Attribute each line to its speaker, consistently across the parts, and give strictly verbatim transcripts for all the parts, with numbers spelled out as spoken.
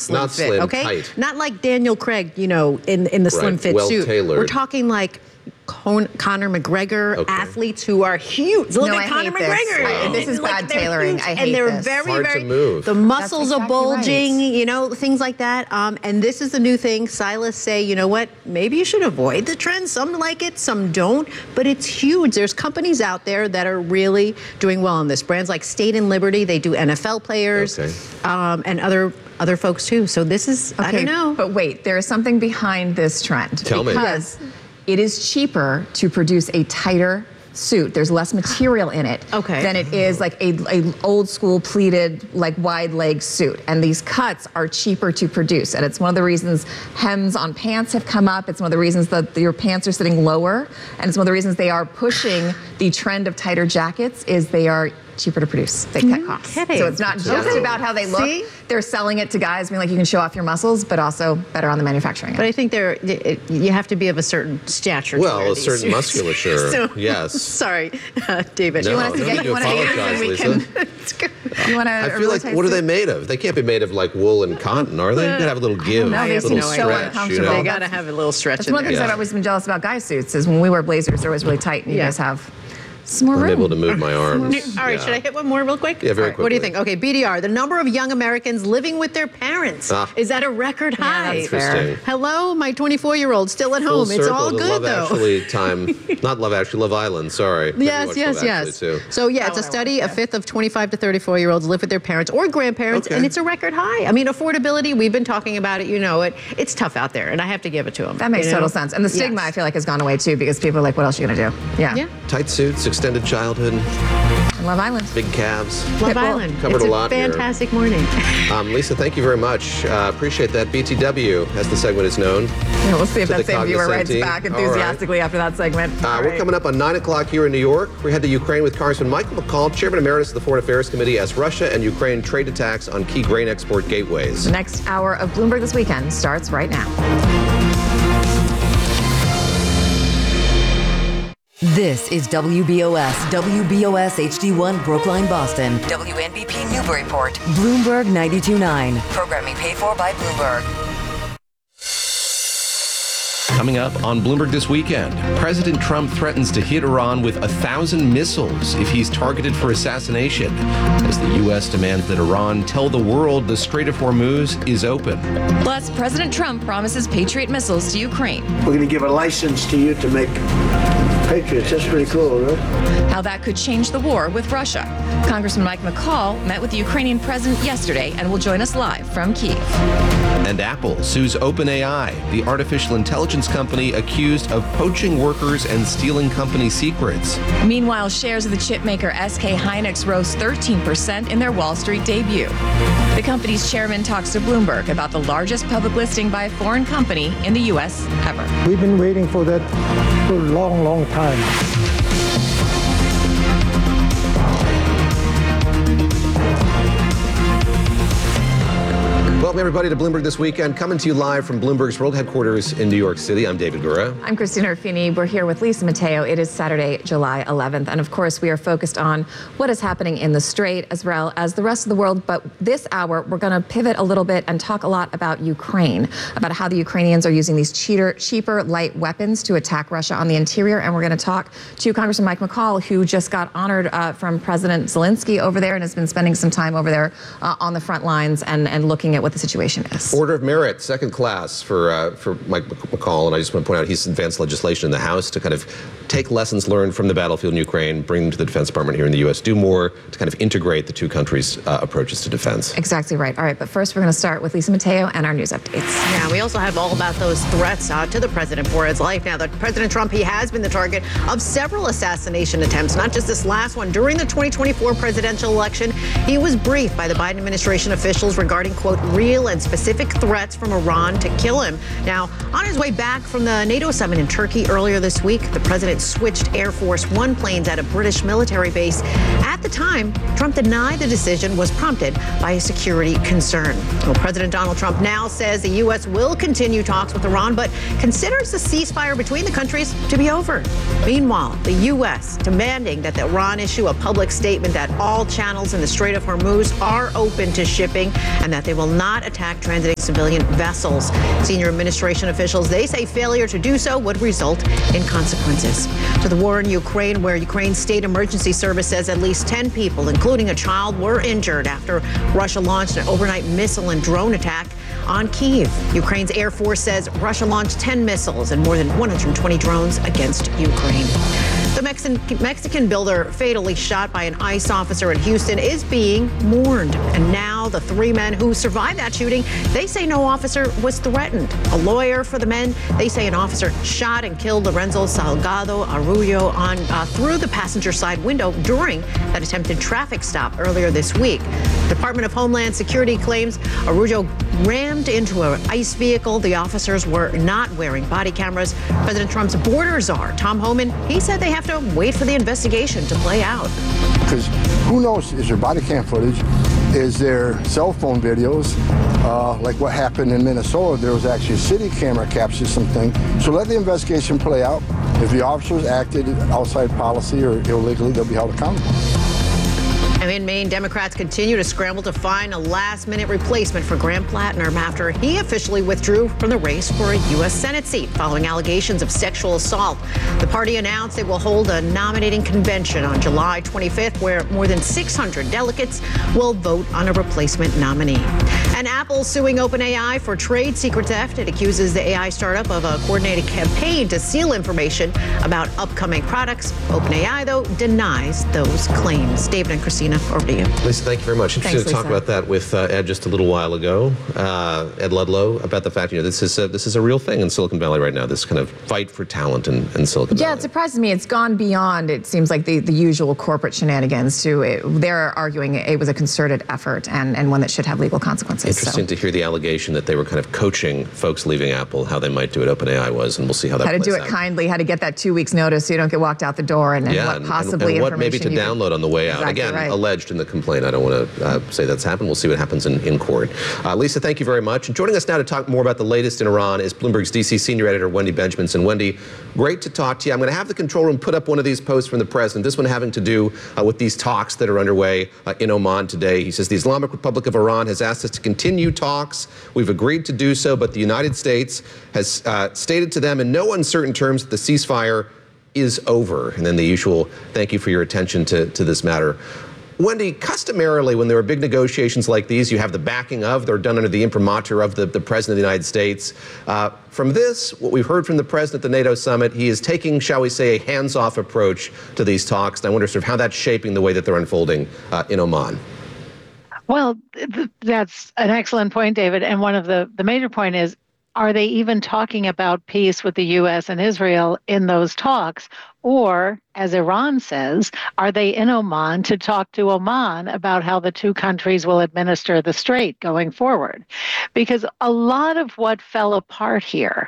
Speaker 1: slim
Speaker 2: Not
Speaker 1: fit,
Speaker 2: slim,
Speaker 1: okay?
Speaker 2: tight.
Speaker 1: Not like Daniel Craig, you know, in in the slim
Speaker 2: Right,
Speaker 1: fit
Speaker 2: well
Speaker 1: suit.
Speaker 2: tailored.
Speaker 1: We're talking like Con- Conor McGregor,
Speaker 2: Okay.
Speaker 1: athletes who are huge. Look
Speaker 3: No,
Speaker 1: at
Speaker 3: I
Speaker 1: Conor
Speaker 3: hate this.
Speaker 1: McGregor.
Speaker 3: I- this is
Speaker 1: Like,
Speaker 3: bad
Speaker 1: they're
Speaker 3: tailoring.
Speaker 1: huge,
Speaker 3: I hate
Speaker 1: and they're
Speaker 3: this.
Speaker 1: very,
Speaker 2: Hard to
Speaker 1: very.
Speaker 2: move.
Speaker 1: The muscles
Speaker 3: That's
Speaker 1: are
Speaker 3: exactly right.
Speaker 1: bulging, you know, things like that. Um, and this is the new thing. Stylists say, you know what? Maybe you should avoid the trend. Some like it, some don't. But it's huge. There's companies out there that are really doing well on this. Brands like State and Liberty. They do N F L players,
Speaker 2: Okay.
Speaker 1: um, and other. Other folks too. So this is, I
Speaker 3: Okay,
Speaker 1: don't know.
Speaker 3: but wait, there is something behind this trend.
Speaker 2: Tell me.
Speaker 3: Because it is cheaper to produce a tighter suit. There's less material in it
Speaker 1: Okay.
Speaker 3: than it is like a, a old school pleated, like wide leg suit. And these cuts are cheaper to produce. And it's one of the reasons hems on pants have come up. It's one of the reasons that your pants are sitting lower. And it's one of the reasons they are pushing the trend of tighter jackets is they are cheaper to produce. They cut costs.
Speaker 1: kidding.
Speaker 3: So it's not just
Speaker 2: Oh.
Speaker 3: about how they look.
Speaker 1: See?
Speaker 3: They're selling it to guys, being like, you can show off your muscles, but also better on the manufacturing end.
Speaker 1: But I think there, it, you have to be of a certain stature. to
Speaker 2: Well,
Speaker 1: wear
Speaker 2: a
Speaker 1: these
Speaker 2: certain
Speaker 1: suits.
Speaker 2: musculature,
Speaker 1: So-
Speaker 2: yes.
Speaker 1: Sorry, uh, David.
Speaker 2: No,
Speaker 3: you want us to
Speaker 2: no
Speaker 3: get
Speaker 2: need
Speaker 3: you
Speaker 2: to
Speaker 3: want to
Speaker 2: apologize,
Speaker 3: we
Speaker 2: Lisa.
Speaker 3: can. You want to?
Speaker 2: I feel like, what are they made of? They can't be made of like wool and cotton, are they? They gotta have a little give,
Speaker 3: know,
Speaker 2: a
Speaker 3: they
Speaker 2: little
Speaker 3: seem so
Speaker 2: stretch, you
Speaker 3: uncomfortable.
Speaker 2: know?
Speaker 1: They got to have a little stretch
Speaker 3: That's
Speaker 1: in
Speaker 3: one of the
Speaker 1: there.
Speaker 3: things I've
Speaker 2: Yeah.
Speaker 3: always been jealous about guy suits is when we wear blazers, they're always really tight, and you
Speaker 1: Yeah.
Speaker 3: guys have some more room.
Speaker 2: I'm able to move my arms.
Speaker 1: All right,
Speaker 2: Yeah.
Speaker 1: should I hit one more real quick?
Speaker 2: Yeah, very
Speaker 1: All right, What do you
Speaker 2: quickly.
Speaker 1: think? Okay, B D R, the number of young Americans living with their parents
Speaker 2: Ah.
Speaker 1: is at a record high.
Speaker 3: that's fair.
Speaker 2: Interesting.
Speaker 1: Hello, my twenty-four-year-old still at
Speaker 2: Full
Speaker 1: home. It's
Speaker 2: circle
Speaker 1: all
Speaker 2: to
Speaker 1: good
Speaker 2: Love
Speaker 1: though.
Speaker 2: Actually time, not Love Actually, Love Island, sorry. Maybe
Speaker 1: Yes,
Speaker 2: watch
Speaker 1: yes,
Speaker 2: Love
Speaker 1: yes.
Speaker 2: Actually, too.
Speaker 1: So yeah,
Speaker 3: That
Speaker 1: it's a
Speaker 3: one I
Speaker 1: study.
Speaker 3: want,
Speaker 1: A
Speaker 3: yeah.
Speaker 1: fifth of twenty-five to thirty-four-year-olds live with their parents or grandparents,
Speaker 2: Okay.
Speaker 1: and it's a record high. I mean, affordability. We've been talking about it. You know it. It's tough out there, and I have to give it to them.
Speaker 3: That makes
Speaker 1: you know?
Speaker 3: total sense. And the stigma,
Speaker 1: Yes.
Speaker 3: I feel like, has gone away too, because people are like, what else are you gonna do? Yeah.
Speaker 1: Yeah.
Speaker 2: Tight suits, extended childhood,
Speaker 3: And Love Island.
Speaker 2: big calves.
Speaker 1: Love
Speaker 3: Pitbull.
Speaker 1: Island.
Speaker 2: Covered
Speaker 1: it's
Speaker 2: a lot here.
Speaker 1: fantastic morning.
Speaker 2: Um, Lisa, thank you very much. Uh, appreciate that. B T W, as the segment is known.
Speaker 3: Yeah, we'll see if
Speaker 2: To
Speaker 3: that
Speaker 2: the
Speaker 3: same viewer writes
Speaker 2: cognoscenti.
Speaker 3: back
Speaker 2: All right.
Speaker 3: enthusiastically after that segment.
Speaker 2: Uh,
Speaker 3: All
Speaker 2: we're
Speaker 3: right.
Speaker 2: coming up on nine o'clock here in New York. We head to Ukraine with Congressman Michael McCaul, Chairman Emeritus of the Foreign Affairs Committee, as Russia and Ukraine trade attacks on key grain export gateways.
Speaker 3: The next hour of Bloomberg This Weekend starts right now.
Speaker 4: This is W B O S, W B O S H D one Brookline, Boston. W N B P Newburyport. Bloomberg ninety-two point nine. Programming paid for by Bloomberg.
Speaker 5: Coming up on Bloomberg This Weekend, President Trump threatens to hit Iran with a thousand missiles if he's targeted for assassination, as the U S demands that Iran tell the world the Strait of Hormuz is open.
Speaker 6: Plus, President Trump promises Patriot missiles to Ukraine.
Speaker 7: We're going to give a license to you to make Patriots. That's pretty cool, right?
Speaker 6: How that could change the war with Russia. Congressman Mike McCaul met with the Ukrainian president yesterday and will join us live from Kyiv.
Speaker 5: And Apple sues OpenAI, the artificial intelligence company accused of poaching workers and stealing company secrets.
Speaker 6: Meanwhile, shares of the chipmaker S K Hynix rose thirteen percent in their Wall Street debut. The company's chairman talks to Bloomberg about the largest public listing by a foreign company in the U S ever.
Speaker 8: We've been waiting for that for a long, long time.
Speaker 2: Welcome, everybody, to Bloomberg This Weekend. Coming to you live from Bloomberg's world headquarters in New York City. I'm David Gura.
Speaker 3: I'm Christina Ruffini. We're here with Lisa Mateo. It is Saturday, July eleventh. And of course, we are focused on what is happening in the Strait as well as the rest of the world. But this hour, we're going to pivot a little bit and talk a lot about Ukraine, about how the Ukrainians are using these cheater, cheaper, light weapons to attack Russia on the interior. And we're going to talk to Congressman Mike McCaul, who just got honored uh, from President Zelensky over there and has been spending some time over there uh, on the front lines and, and looking at what the situation is.
Speaker 2: Order of Merit, second class for uh, for Mike McCaul, and I just want to point out he's advanced legislation in the House to kind of take lessons learned from the battlefield in Ukraine, bring them to the Defense Department here in the U S, do more to kind of integrate the two countries' uh, approaches to defense.
Speaker 3: Exactly right. All right, but first we're going to start with Lisa Mateo and our news updates.
Speaker 1: Yeah, we also have all about those threats uh, to the president for his life. Now, that President Trump, he has been the target of several assassination attempts, not just this last one. During the twenty twenty-four presidential election, he was briefed by the Biden administration officials regarding, quote, real and specific threats from Iran to kill him. Now, on his way back from the NATO summit in Turkey earlier this week, the president switched Air Force One planes at a British military base. At the time, Trump denied the decision was prompted by a security concern. Well, President Donald Trump now says the U S will continue talks with Iran, but considers the ceasefire between the countries to be over. Meanwhile, the U S demanding that the Iran issue a public statement that all channels in the Strait of Hormuz are open to shipping and that they will not not attack transiting civilian vessels. Senior administration officials, they say failure to do so would result in consequences. To the war in Ukraine, where Ukraine's state emergency service says at least ten people, including a child, were injured after Russia launched an overnight missile and drone attack on Kyiv. Ukraine's Air Force says Russia launched ten missiles and more than one hundred twenty drones against Ukraine. The Mexican, Mexican builder fatally shot by an ICE officer in Houston is being mourned. And now the three men who survived that shooting, they say no officer was threatened. A lawyer for the men, they say an officer shot and killed Lorenzo Salgado Arroyo on uh, through the passenger side window during that attempted traffic stop earlier this week. The Department of Homeland Security claims Arroyo rammed into an ICE vehicle. The officers were not wearing body cameras. President Trump's border czar, Tom Homan, he said they have to wait for the investigation to play out.
Speaker 9: Because who knows, is there body cam footage? Is there cell phone videos? Uh, like what happened in Minnesota, there was actually a city camera captured something. So let the investigation play out. If the officers acted outside policy or illegally, they'll be held accountable.
Speaker 1: And in Maine, Democrats continue to scramble to find a last-minute replacement for Graham Plattner after he officially withdrew from the race for a U S Senate seat following allegations of sexual assault. The party announced it will hold a nominating convention on July twenty-fifth, where more than six hundred delegates will vote on a replacement nominee. And Apple suing OpenAI for trade secret theft. It accuses the A I startup of a coordinated campaign to steal information about upcoming products. OpenAI, though, denies those claims. David and Christina, over to you.
Speaker 2: Lisa, thank you very much. Interesting
Speaker 3: Thanks,
Speaker 2: to talk
Speaker 3: Lisa.
Speaker 2: about that with uh, Ed just a little while ago. Uh, Ed Ludlow, about the fact, you know, this is a, this is a real thing in Silicon Valley right now, this kind of fight for talent in, in Silicon
Speaker 3: Yeah,
Speaker 2: Valley.
Speaker 3: it surprises me. It's gone beyond, it seems like, the, the usual corporate shenanigans to it. They're arguing it was a concerted effort and, and one that should have legal consequences.
Speaker 2: Interesting
Speaker 3: so.
Speaker 2: to hear the allegation that they were kind of coaching folks leaving Apple, how they might do it. OpenAI was, and we'll see how that
Speaker 3: How to
Speaker 2: plays
Speaker 3: do it
Speaker 2: out.
Speaker 3: kindly, how to get that two weeks notice so you don't get walked out the door, and, and
Speaker 2: Yeah,
Speaker 3: what
Speaker 2: and,
Speaker 3: possibly
Speaker 2: and, and what maybe
Speaker 3: information
Speaker 2: to
Speaker 3: you
Speaker 2: download on the way out.
Speaker 3: Exactly
Speaker 2: Again,
Speaker 3: right.
Speaker 2: alleged in the complaint. I don't want to uh, say that's happened. We'll see what happens in, in court. Uh, Lisa, thank you very much. And joining us now to talk more about the latest in Iran is Bloomberg's D C senior editor, Wendy Benjaminson. Wendy, great to talk to you. I'm going to have the control room put up one of these posts from the president, this one having to do uh, with these talks that are underway uh, in Oman today. He says the Islamic Republic of Iran has asked us to continue talks. We've agreed to do so, but the United States has uh, stated to them in no uncertain terms that the ceasefire is over. And then the usual thank you for your attention to, to this matter. Wendy, customarily, when there are big negotiations like these, you have the backing of, they're done under the imprimatur of the, the President of the United States. Uh, from this, what we've heard from the President at the NATO summit, he is taking, shall we say, a hands-off approach to these talks. And I wonder sort of how that's shaping the way that they're unfolding uh, in Oman.
Speaker 10: Well, th- that's an excellent point, David. And one of the, the major point is, are they even talking about peace with the U S and Israel in those talks? Or, as Iran says, are they in Oman to talk to Oman about how the two countries will administer the strait going forward? Because a lot of what fell apart here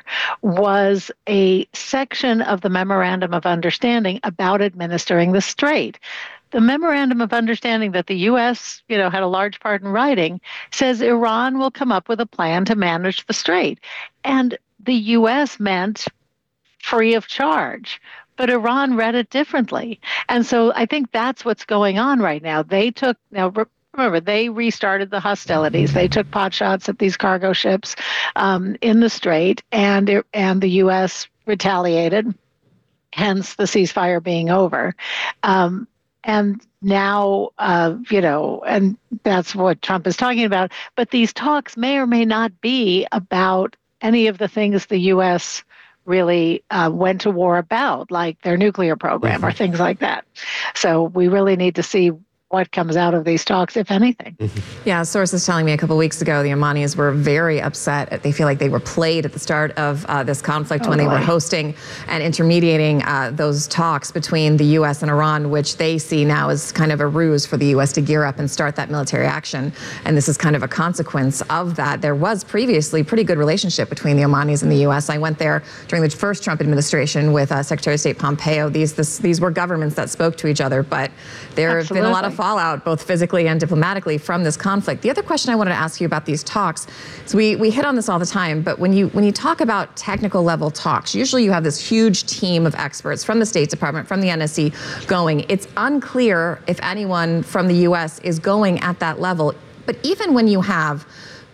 Speaker 10: was a section of the Memorandum of Understanding about administering the strait. The Memorandum of Understanding that the U S, you know, had a large part in writing says Iran will come up with a plan to manage the strait. And the U S meant free of charge. But Iran read it differently. And so I think that's what's going on right now. They took, now remember, they restarted the hostilities. They took pot shots at these cargo ships um, in the strait, and, it, and the U S retaliated, hence the ceasefire being over. Um, And now, uh, you know, and that's what Trump is talking about. But these talks may or may not be about any of the things the U S really uh, went to war about, like their nuclear program or things like that. So we really need to see what comes out of these talks, if anything.
Speaker 3: Yeah, sources telling me a couple weeks ago, the Omanis were very upset. They feel like they were played at the start of uh, this conflict
Speaker 10: Oh,
Speaker 3: when they
Speaker 10: boy.
Speaker 3: were hosting and intermediating uh, those talks between the U S and Iran, which they see now as kind of a ruse for the U S to gear up and start that military action. And this is kind of a consequence of that. There was previously pretty good relationship between the Omanis and the U S. I went there during the first Trump administration with uh, Secretary of State Pompeo. These this, these were governments that spoke to each other, but there have been a lot of fallout, both physically and diplomatically, from this conflict. The other question I wanted to ask you about these talks, so we, we hit on this all the time, but when you when you talk about technical level talks, usually you have this huge team of experts from the State Department, from the N S C going. It's unclear if anyone from the U S is going at that level. But even when you have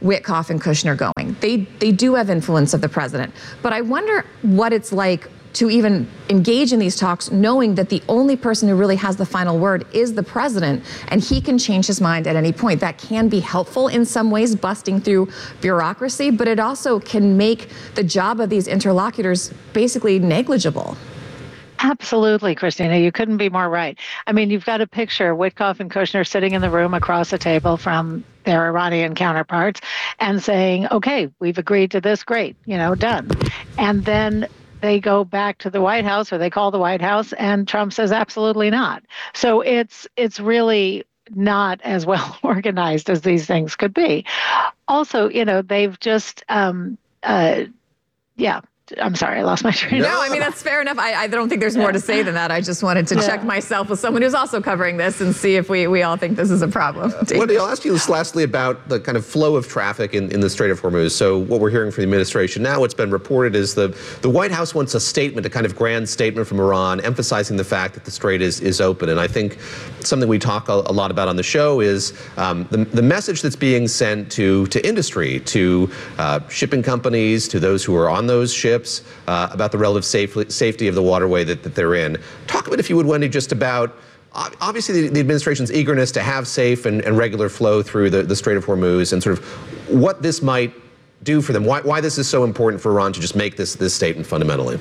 Speaker 3: Witkoff and Kushner going. They they do have influence of the president. But I wonder what it's like to even engage in these talks knowing that the only person who really has the final word is the president, and he can change his mind at any point. That can be helpful in some ways, busting through bureaucracy, but it also can make the job of these interlocutors basically negligible.
Speaker 10: Absolutely, Christina. You couldn't be more right. I mean, you've got a picture, Witkoff and Kushner sitting in the room across the table from their Iranian counterparts and saying, okay, we've agreed to this, great, you know, done. And then they go back to the White House, or they call the White House, and Trump says absolutely not. So it's it's really not as well organized as these things could be. Also, you know, they've just, um, uh, yeah. I'm sorry, I lost my train of
Speaker 3: thought. No, I mean, that's fair enough. I, I don't think there's more to say than that. I just wanted to yeah. check myself with someone who's also covering this and see if we, we all think this is a problem.
Speaker 2: Uh, Wendy, I'll ask you this lastly about the kind of flow of traffic in, in the Strait of Hormuz. So what we're hearing from the administration now, what's been reported is the, the White House wants a statement, a kind of grand statement from Iran, emphasizing the fact that the Strait is, is open. And I think something we talk a, a lot about on the show is um, the, the message that's being sent to, to industry, to uh, shipping companies, to those who are on those ships, Uh, about the relative safe, safety of the waterway that, that they're in. Talk a bit, if you would, Wendy, just about, obviously, the, the administration's eagerness to have safe and, and regular flow through the, the Strait of Hormuz, and sort of what this might do for them, why, why this is so important for Iran to just make this, this statement fundamentally.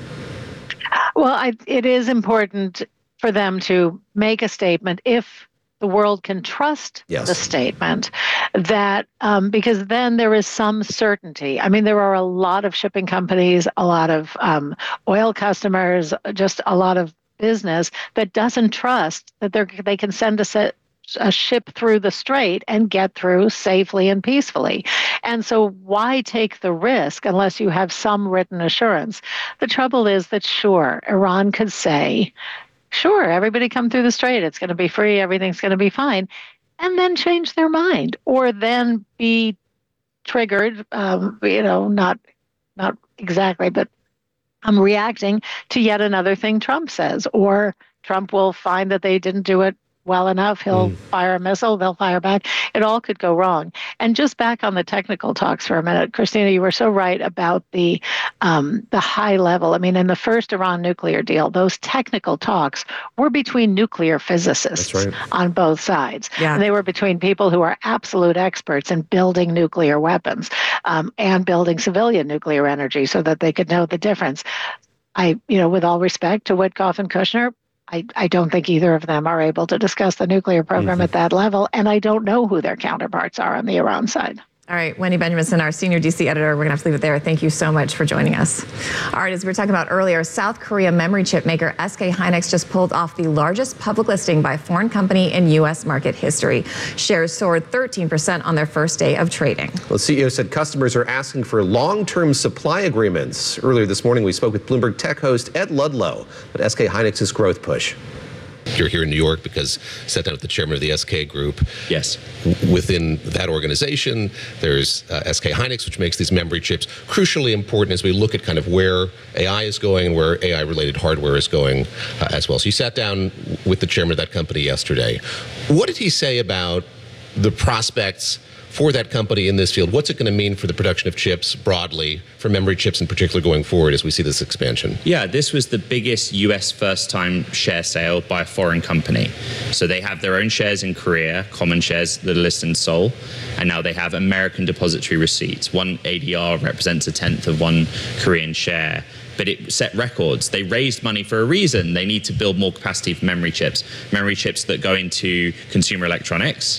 Speaker 10: Well, I, it is important for them to make a statement if the world can trust yes. the statement, that um, because then there is some certainty. I mean, there are a lot of shipping companies, a lot of um, oil customers, just a lot of business that doesn't trust that they they can send a set a ship through the strait and get through safely and peacefully. And so why take the risk unless you have some written assurance? The trouble is that, sure, Iran could say, sure, everybody come through the strait, it's going to be free, everything's going to be fine, and then change their mind, or then be triggered, um, you know, not not exactly, but I'm reacting to yet another thing Trump says, or Trump will find that they didn't do it well enough, he'll mm. fire a missile, they'll fire back. It all could go wrong. And just back on the technical talks for a minute, Christina, you were so right about the um, the high level. I mean, in the first Iran nuclear deal, those technical talks were between nuclear physicists right. on both sides. Yeah. And they were between people who are absolute experts in building nuclear weapons um, and building civilian nuclear energy so that they could know the difference. I, you know, with all respect to Witkoff and Kushner, I, I don't think either of them are able to discuss the nuclear program mm-hmm. at that level, and I don't know who their counterparts are on the Iran side.
Speaker 3: All right, Wendy Benjaminson, our senior D C editor, we're going to have to leave it there. Thank you so much for joining us. All right, as we were talking about earlier, South Korea memory chip maker S K Hynix just pulled off the largest public listing by a foreign company in U S market history. Shares soared thirteen percent on their first day of trading.
Speaker 2: Well, the C E O said customers are asking for long-term supply agreements. Earlier this morning, we spoke with Bloomberg Tech host Ed Ludlow about S K Hynix's growth push. You're here in New York because you sat down with the chairman of the S K Group.
Speaker 11: Yes.
Speaker 2: Within that organization, there's uh, S K Hynix, which makes these memory chips crucially important as we look at kind of where A I is going and where A I-related hardware is going uh, as well. So you sat down with the chairman of that company yesterday. What did he say about the prospects for that company in this field? What's it going to mean for the production of chips broadly, for memory chips in particular going forward as we see this expansion?
Speaker 11: Yeah, this was the biggest U S first-time share sale by a foreign company. So they have their own shares in Korea, common shares that are listed in Seoul, and now they have American depository receipts. One A D R represents a tenth of one Korean share. But it set records. They raised money for a reason. They need to build more capacity for memory chips. Memory chips that go into consumer electronics,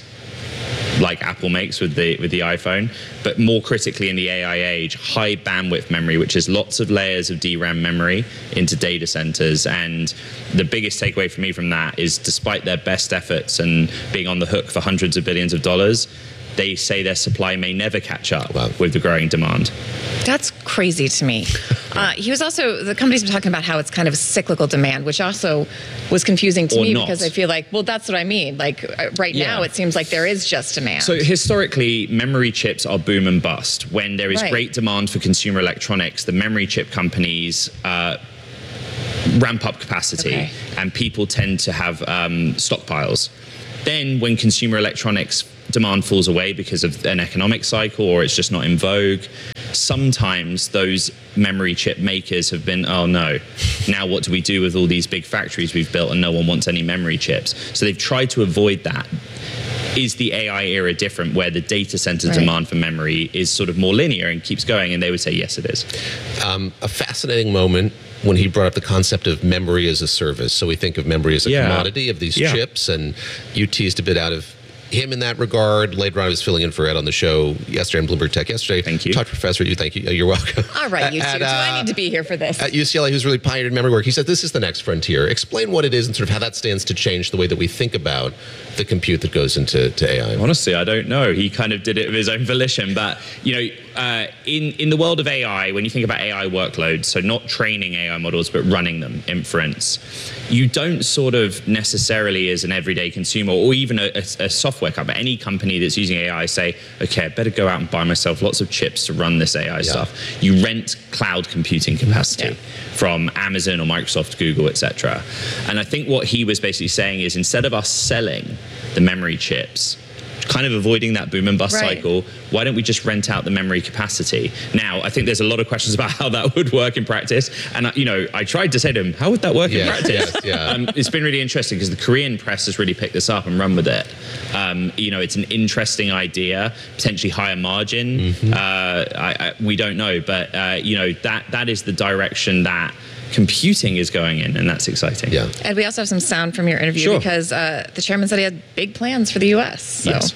Speaker 11: like Apple makes with the with the iPhone, but more critically in the A I age, high bandwidth memory, which is lots of layers of D RAM memory into data centers. And the biggest takeaway for me from that is, despite their best efforts and being on the hook for hundreds of billions of dollars, they say their supply may never catch up wow. with the growing demand.
Speaker 6: That's crazy to me. Uh, he was also, the company's been talking about how it's kind of cyclical demand, which also was confusing to
Speaker 11: or
Speaker 6: me
Speaker 11: not.
Speaker 6: because I feel like, well, that's what I mean. Like right
Speaker 11: yeah.
Speaker 6: now, it seems like there is just demand.
Speaker 11: So historically, memory chips are boom and bust. When there is
Speaker 6: right.
Speaker 11: great demand for consumer electronics, the memory chip companies uh, ramp up capacity,
Speaker 6: okay.
Speaker 11: and people tend to have um, stockpiles. Then when consumer electronics demand falls away because of an economic cycle or it's just not in vogue. Sometimes those memory chip makers have been, oh no, now what do we do with all these big factories we've built and no one wants any memory chips? So they've tried to avoid that. Is the A I era different where the data center right. demand for memory is sort of more linear and keeps going? And they would say, yes, it is.
Speaker 2: Um, a fascinating moment when he brought up the concept of memory as a service. So we think of memory as a yeah. commodity of these yeah. chips, and you teased a bit out of him in that regard. Later on, I was filling in for Ed on the show yesterday on Bloomberg Tech yesterday.
Speaker 11: Thank you.
Speaker 2: Talked to Professor you. Thank you. You're welcome.
Speaker 6: All right, you
Speaker 2: at,
Speaker 6: two.
Speaker 2: uh,
Speaker 6: Do I need to be here for this?
Speaker 2: At U C L A, who's really pioneered memory work. He said this is the next frontier. Explain what it is and sort of how that stands to change the way that we think about the compute that goes into to A I.
Speaker 11: Honestly, I don't know. He kind of did it of his own volition. But, you know, uh, in, in the world of A I, when you think about A I workloads, so not training A I models, but running them, inference, you don't sort of necessarily as an everyday consumer or even a, a, a software company, any company that's using A I say, okay, I better go out and buy myself lots of chips to run this A I yeah. stuff. You rent cloud computing capacity yeah. from Amazon or Microsoft, Google, et cetera. And I think what he was basically saying is instead of us selling the memory chips, kind of avoiding that boom and bust right. cycle, why don't we just rent out the memory capacity? Now, I think there's a lot of questions about how that would work in practice. And, you know, I tried to say to him, how would that work
Speaker 2: yes,
Speaker 11: in practice?
Speaker 2: Yes, yeah.
Speaker 11: um, it's been really interesting because the Korean press has really picked this up and run with it. Um, you know, it's an interesting idea, potentially higher margin. Mm-hmm. uh, I, I, we don't know. But, uh, you know, that that is the direction that computing is going in, and that's exciting.
Speaker 2: Yeah.
Speaker 6: And we also have some sound from your interview
Speaker 11: sure.
Speaker 6: because uh, the chairman said he had big plans for the U S. So.
Speaker 11: Yes.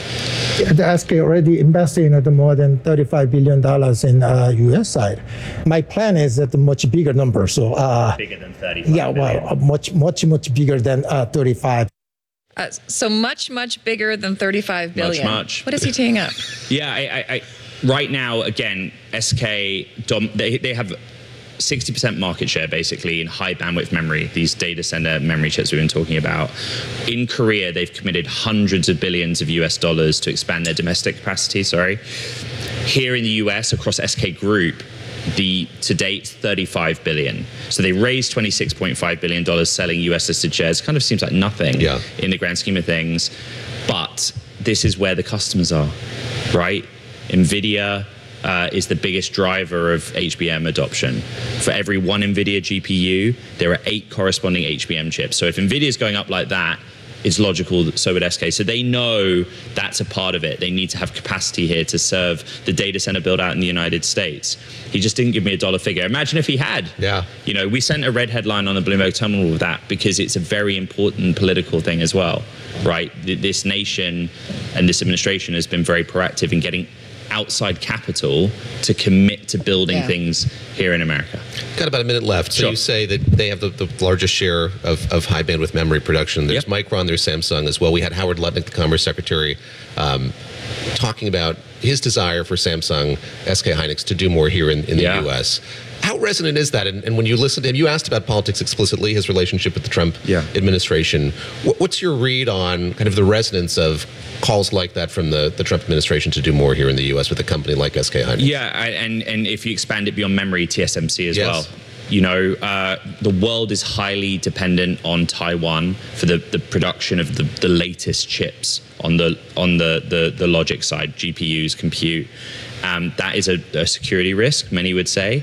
Speaker 8: The S K already invested in the more than thirty-five billion dollars in uh, U S side. My plan is at a much bigger number. So uh,
Speaker 11: bigger than thirty-five.
Speaker 8: Yeah, well, uh, much, much, much bigger than uh, thirty-five.
Speaker 6: Uh, so much, much bigger than thirty-five billion.
Speaker 11: Much, much.
Speaker 6: What is he teeing up?
Speaker 11: Yeah, I, I, I, right now, again, S K, dom, they, they have sixty percent market share basically in high bandwidth memory, these data center memory chips we've been talking about. In Korea, they've committed hundreds of billions of U S dollars to expand their domestic capacity, sorry. Here in the U S, across S K Group, the to date thirty-five billion. So they raised twenty-six point five billion dollars selling U S listed shares. Kind of seems like nothing
Speaker 2: yeah.
Speaker 11: in the grand scheme of things. But this is where the customers are, right? NVIDIA, Uh, is the biggest driver of H B M adoption. For every one NVIDIA G P U, there are eight corresponding H B M chips. So if NVIDIA is going up like that, it's logical that so would S K. So they know that's a part of it. They need to have capacity here to serve the data center build out in the United States. He just didn't give me a dollar figure. Imagine if he had.
Speaker 2: Yeah.
Speaker 11: You know, we sent a red headline on the Bloomberg Terminal with that because it's a very important political thing as well, right? This nation and this administration has been very proactive in getting outside capital to commit to building
Speaker 6: yeah.
Speaker 11: things here in America.
Speaker 2: Got about a minute left. So
Speaker 11: sure.
Speaker 2: you say that they have the, the largest share of, of high bandwidth memory production. There's yep. Micron, there's Samsung as well. We had Howard Lutnick, the Commerce Secretary, um, talking about his desire for Samsung, S K Hynix to do more here in, in the yeah. U S. How resonant is that? And, and when you listen to him, you asked about politics explicitly, his relationship with the Trump
Speaker 11: yeah.
Speaker 2: administration. What, what's your read on kind of the resonance of calls like that from the, the Trump administration to do more here in the U S with a company like S K Hynix?
Speaker 11: Yeah, I, and, and if you expand it beyond memory, T S M C as
Speaker 2: yes.
Speaker 11: well. You know, uh, the world is highly dependent on Taiwan for the, the production of the, the latest chips on the on the, the, the logic side, G P Us, compute. Um, that is a, a security risk, many would say.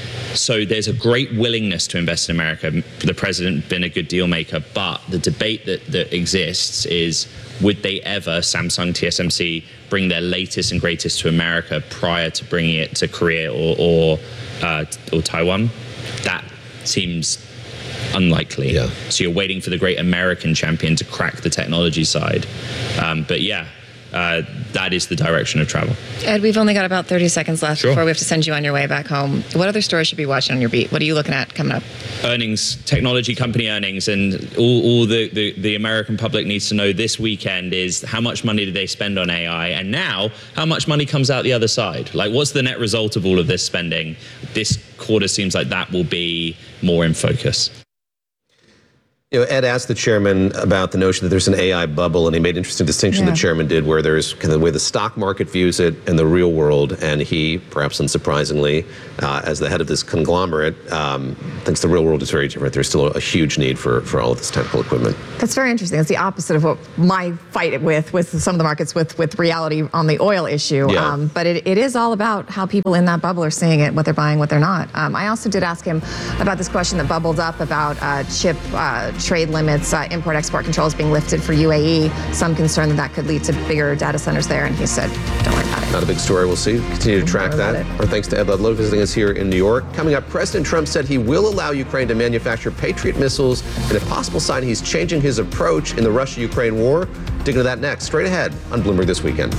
Speaker 11: So there's a great willingness to invest in America. The president been a good deal maker, but the debate that, that exists is, would they ever, Samsung, T S M C, bring their latest and greatest to America prior to bringing it to Korea or or, uh, or Taiwan? That seems unlikely.
Speaker 2: Yeah.
Speaker 11: So you're waiting for the great American champion to crack the technology side. Um, but yeah, uh, that is the direction of travel.
Speaker 6: Ed, we've only got about thirty seconds left
Speaker 11: sure.
Speaker 6: before we have to send you on your way back home. What other stories should we be watching on your beat? What are you looking at coming up?
Speaker 11: Earnings, technology company earnings, and all, all the, the, the American public needs to know this weekend is how much money did they spend on A I, and now how much money comes out the other side? Like, what's the net result of all of this spending? This quarter seems like that will be more in focus.
Speaker 2: You know, Ed asked the chairman about the notion that there's an A I bubble, and he made an interesting distinction
Speaker 3: Yeah.
Speaker 2: the chairman did where there's kind of the way the stock market views it and the real world, and he, perhaps unsurprisingly, uh, as the head of this conglomerate, um, thinks the real world is very different. There's still a huge need for, for all of this technical equipment.
Speaker 3: That's very interesting. It's the opposite of what my fight with with some of the markets with with reality on the oil issue.
Speaker 2: Yeah.
Speaker 3: Um, but it, it is all about how people in that bubble are seeing it, what they're buying, what they're not. Um, I also did ask him about this question that bubbled up about uh, chip uh, trade limits, uh, import-export controls being lifted for U A E. Some concern that that could lead to bigger data centers there, and he said, don't worry about it.
Speaker 2: Not a big story. We'll see. Continue to track
Speaker 3: worry about
Speaker 2: that.
Speaker 3: it.
Speaker 2: Our thanks to Ed Ludlow visiting us here in New York. Coming up, President Trump said he will allow Ukraine to manufacture Patriot missiles, and a possible sign he's changing his approach in the Russia-Ukraine war. Dig into that next, straight ahead on Bloomberg This Weekend.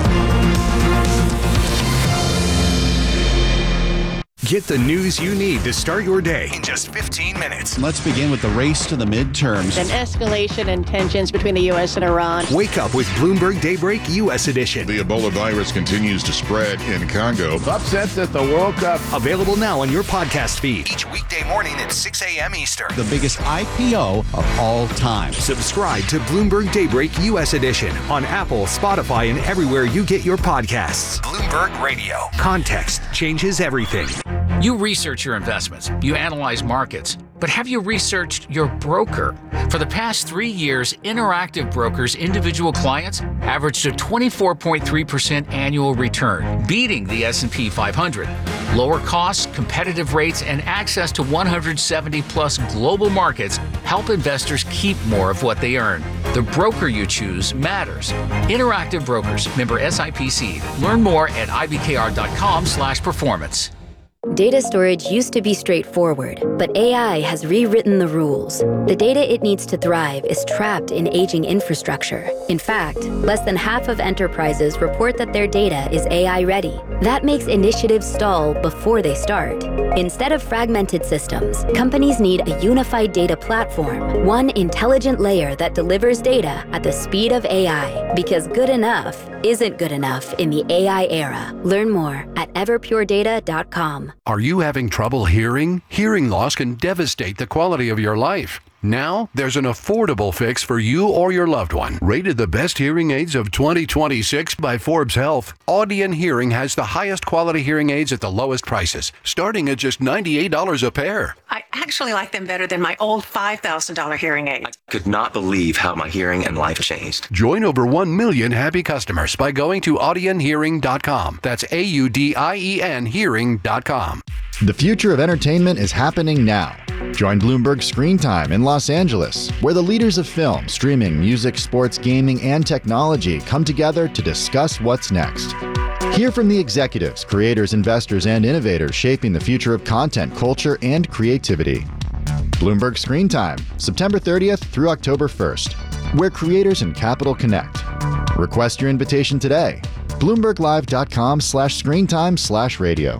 Speaker 12: Get the news you need to start your day in just fifteen minutes.
Speaker 13: Let's begin with the race to the midterms.
Speaker 14: An escalation in tensions between the U S and Iran.
Speaker 12: Wake up with Bloomberg Daybreak U S Edition.
Speaker 15: The Ebola virus continues to spread in Congo.
Speaker 12: Upsets at the World Cup. Available now on your podcast feed. Each weekday morning at six a.m. Eastern.
Speaker 13: The biggest I P O of all time.
Speaker 12: Subscribe to Bloomberg Daybreak U S Edition on Apple, Spotify, and everywhere you get your podcasts. Bloomberg Radio. Context changes everything.
Speaker 16: You research your investments, you analyze markets, but have you researched your broker? For the past three years, Interactive Brokers' individual clients averaged a twenty-four point three percent annual return, beating the S and P five hundred. Lower costs, competitive rates, and access to one hundred seventy plus global markets help investors keep more of what they earn. The broker you choose matters. Interactive Brokers, member S I P C. Learn more at I B K R dot com slash performance.
Speaker 17: Data storage used to be straightforward, but A I has rewritten the rules. The data it needs to thrive is trapped in aging infrastructure. In fact, less than half of enterprises report that their data is A I ready. That makes initiatives stall before they start. Instead of fragmented systems, companies need a unified data platform, one intelligent layer that delivers data at the speed of A I. Because good enough isn't good enough in the A I era. Learn more at everpure data dot com.
Speaker 18: Are you having trouble hearing? Hearing loss can devastate the quality of your life. Now, there's an affordable fix for you or your loved one. Rated the best hearing aids of twenty twenty-six by Forbes Health, Audion Hearing has the highest quality hearing aids at the lowest prices, starting at just ninety-eight dollars a pair.
Speaker 19: I actually like them better than my old five thousand dollars hearing aid.
Speaker 20: I could not believe how my hearing and life changed.
Speaker 18: Join over one million happy customers by going to audion hearing dot com. That's A U D I E N hearing dot com.
Speaker 21: The future of entertainment is happening now. Join Bloomberg Screen Time in Los Angeles, where the leaders of film, streaming, music, sports, gaming, and technology come together to discuss what's next. Hear from the executives, creators, investors, and innovators shaping the future of content, culture, and creativity. Bloomberg Screen Time, September thirtieth through October first, where creators and capital connect. Request your invitation today. Bloomberg Live dot com slash screentime slash radio.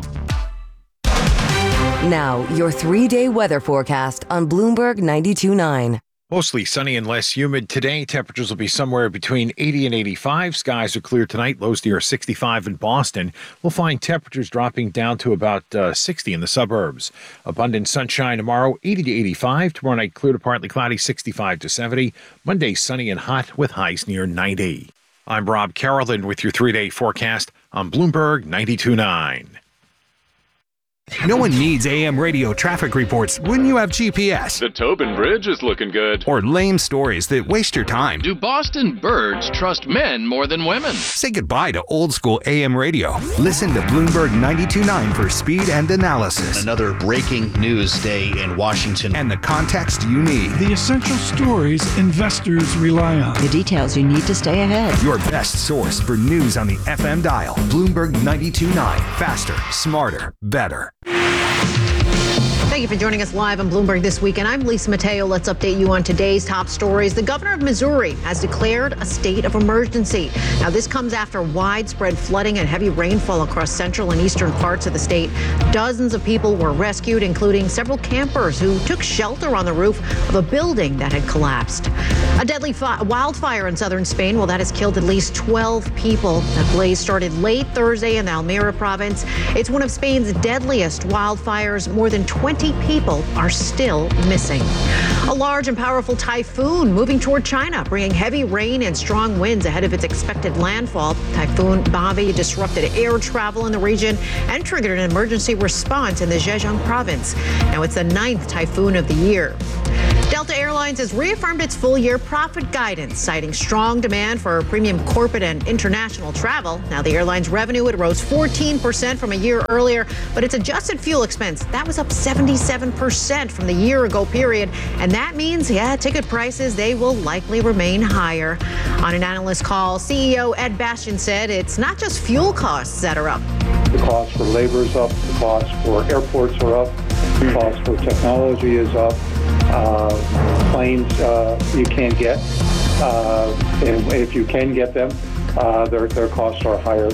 Speaker 4: Now, your three-day weather forecast on Bloomberg ninety-two point nine.
Speaker 22: Mostly sunny and less humid today. Temperatures will be somewhere between eighty and eighty-five. Skies are clear tonight. Lows near sixty-five in Boston. We'll find temperatures dropping down to about uh, sixty in the suburbs. Abundant sunshine tomorrow, eighty to eighty-five. Tomorrow night, clear to partly cloudy, sixty-five to seventy. Monday, sunny and hot with highs near ninety. I'm Rob Carolyn with your three-day forecast on Bloomberg ninety-two point nine.
Speaker 12: No one needs A M radio traffic reports when you have G P S.
Speaker 23: The Tobin Bridge is looking good.
Speaker 12: Or lame stories that waste your time.
Speaker 23: Do Boston birds trust men more than women?
Speaker 12: Say goodbye to old school A M radio. Listen to Bloomberg ninety-two point nine for speed and analysis.
Speaker 24: Another breaking news day in Washington.
Speaker 12: And the context you need.
Speaker 25: The essential stories investors rely on.
Speaker 26: The details you need to stay ahead.
Speaker 12: Your best source for news on the F M dial. Bloomberg ninety-two point nine. Faster, smarter, better.
Speaker 1: Thank you for joining us live on Bloomberg This Weekend. I'm Lisa Mateo. Let's update you on today's top stories. The governor of Missouri has declared a state of emergency. Now, this comes after widespread flooding and heavy rainfall across central and eastern parts of the state. Dozens of people were rescued, including several campers who took shelter on the roof of a building that had collapsed. A deadly fi- wildfire in southern Spain, well, that has killed at least twelve people. The blaze started late Thursday in the Almeria province. It's one of Spain's deadliest wildfires. More than twenty twenty people are still missing. A large and powerful typhoon moving toward China, bringing heavy rain and strong winds ahead of its expected landfall. Typhoon Bobby disrupted air travel in the region and triggered an emergency response in the Zhejiang province. Now it's the ninth typhoon of the year. Delta Airlines has reaffirmed its full-year profit guidance, citing strong demand for premium corporate and international travel. Now, the airline's revenue, it rose fourteen percent from a year earlier, but its adjusted fuel expense, that was up seventy-seven percent from the year-ago period. And that means, yeah, ticket prices, they will likely remain higher. On an analyst call, C E O Ed Bastian said it's not just fuel costs that are up.
Speaker 5: The cost for labor is up, the cost for airports are up, the cost for technology is up. Uh, planes uh, you can't get, uh, and if you can get them, uh, their, their costs are higher.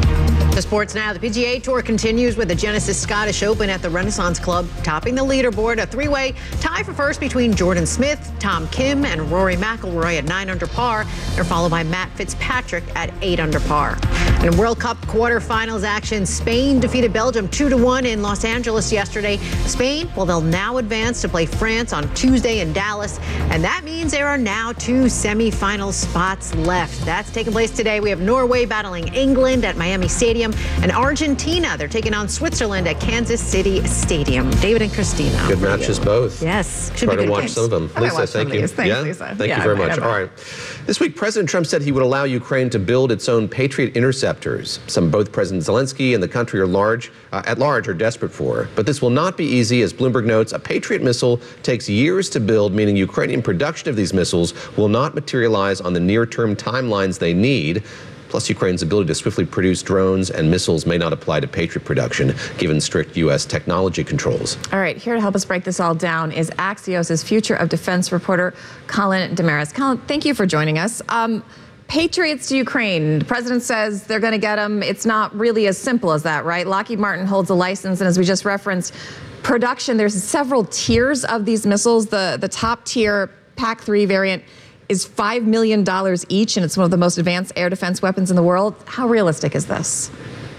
Speaker 1: To sports now, the P G A Tour continues with the Genesis Scottish Open at the Renaissance Club, topping the leaderboard. A three-way tie for first between Jordan Smith, Tom Kim, and Rory McIlroy at nine under par. They're followed by Matt Fitzpatrick at eight under par. In World Cup quarterfinals action, Spain defeated Belgium two to one in Los Angeles yesterday. Spain, well, they'll now advance to play France on Tuesday in Dallas, and that means there are now two semifinal spots left. That's taking place today. We have Norway battling England at Miami Stadium, and Argentina, they're taking on Switzerland at Kansas City Stadium. David and Christina.
Speaker 2: Good matches both.
Speaker 1: Yes.
Speaker 2: Try to watch
Speaker 1: games.
Speaker 2: some of them.
Speaker 1: I might
Speaker 2: Lisa,
Speaker 1: watch some
Speaker 2: thank
Speaker 1: of
Speaker 2: you.
Speaker 1: these. Thanks,
Speaker 2: yeah?
Speaker 1: Lisa.
Speaker 2: Thank
Speaker 1: Yeah,
Speaker 2: you very
Speaker 1: I might,
Speaker 2: much.
Speaker 1: I might.
Speaker 2: All right. This week, President Trump said he would allow Ukraine to build its own Patriot interceptors. Some both President Zelensky and the country are large, uh, at large are desperate for. But this will not be easy, as Bloomberg notes. A Patriot missile takes years to build, meaning Ukrainian production of these missiles will not materialize on the near-term timelines they need. Plus, Ukraine's ability to swiftly produce drones and missiles may not apply to Patriot production, given strict U S technology controls.
Speaker 3: All right, here to help us break this all down is Axios' Future of Defense reporter, Colin Damaris. Colin, thank you for joining us. Um, Patriots to Ukraine. The president says they're going to get them. It's not really as simple as that, right? Lockheed Martin holds a license, and as we just referenced, production, there's several tiers of these missiles. The, the top tier P A C three variant is five million dollars each, and it's one of the most advanced air defense weapons in the world. How realistic is this?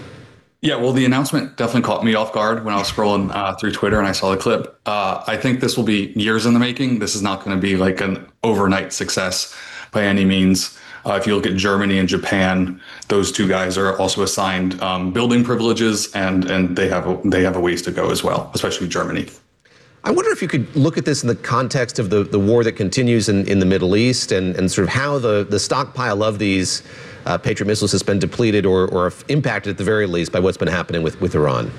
Speaker 6: Yeah, well, the announcement definitely caught me off guard when I was scrolling uh, through Twitter and I saw the clip. Uh, I think this will be years in the making. This is not going to be like an overnight success by any means. Uh, if you look at Germany and Japan, those two guys are also assigned um, building privileges, and and they have a, they have a ways to go as well, especially Germany.
Speaker 2: I wonder if you could look at this in the context of the, the war that continues in, in the Middle East, and, and sort of how the, the stockpile of these uh, Patriot missiles has been depleted or, or impacted at the very least by what's been happening with, with Iran.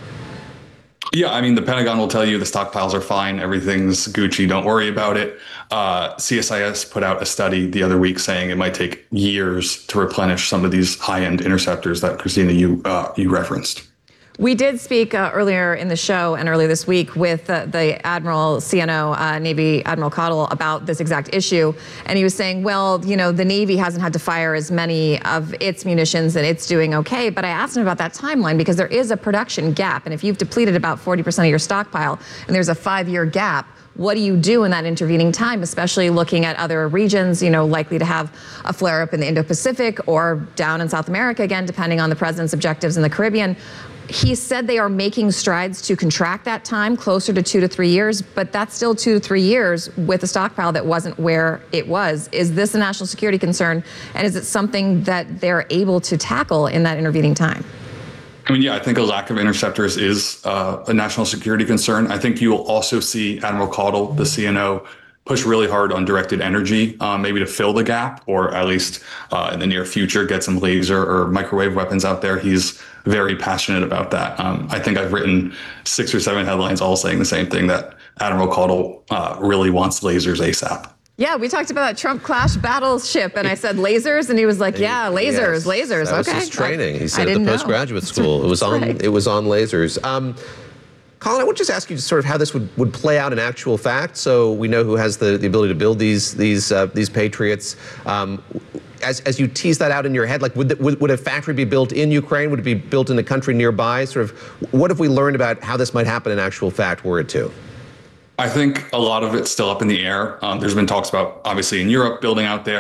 Speaker 6: Yeah, I mean, the Pentagon will tell you the stockpiles are fine. Everything's Gucci. Don't worry about it. Uh, C S I S put out a study the other week saying it might take years to replenish some of these high-end interceptors that, Christina, you uh, you referenced.
Speaker 3: We did speak uh, earlier in the show and earlier this week with uh, the Admiral C N O, uh, Navy Admiral Cottle, about this exact issue. And he was saying, well, you know, the Navy hasn't had to fire as many of its munitions and it's doing okay. But I asked him about that timeline because there is a production gap. And if you've depleted about forty percent of your stockpile and there's a five-year gap, what do you do in that intervening time, especially looking at other regions, you know, likely to have a flare-up in the Indo-Pacific or down in South America, again, depending on the president's objectives in the Caribbean. He said they are making strides to contract that time closer to two to three years, but that's still two to three years with a stockpile that wasn't where it was. Is this a national security concern, and is it something that they're able to tackle in that intervening time?
Speaker 6: I mean, yeah, I think a lack of interceptors is uh, a national security concern. I think you will also see Admiral Cottle, the C N O, push really hard on directed energy, um, maybe to fill the gap, or at least uh, in the near future, get some laser or microwave weapons out there. He's very passionate about that. Um, I think I've written six or seven headlines all saying the same thing, that Admiral Cottle uh, really wants lasers ASAP.
Speaker 3: Yeah, we talked about that Trump clash battleship, and I said lasers, and he was like, "Yeah, lasers,
Speaker 2: Yes,
Speaker 3: lasers."
Speaker 2: That was
Speaker 3: okay,
Speaker 2: his training. He said
Speaker 3: I
Speaker 2: at the
Speaker 3: didn't know.
Speaker 2: postgraduate school. It was on.
Speaker 3: right.
Speaker 2: It was on lasers. Um, Colin, I would just ask you sort of how this would, would play out in actual fact, so we know who has the, the ability to build these these uh, these Patriots. Um, as as you tease that out in your head, like would, the, would would a factory be built in Ukraine? Would it be built in a country nearby? Sort of, what have we learned about how this might happen in actual fact, were it to?
Speaker 6: I think a lot of it's still up in the air. Um, there's been talks about, obviously, in Europe building out there.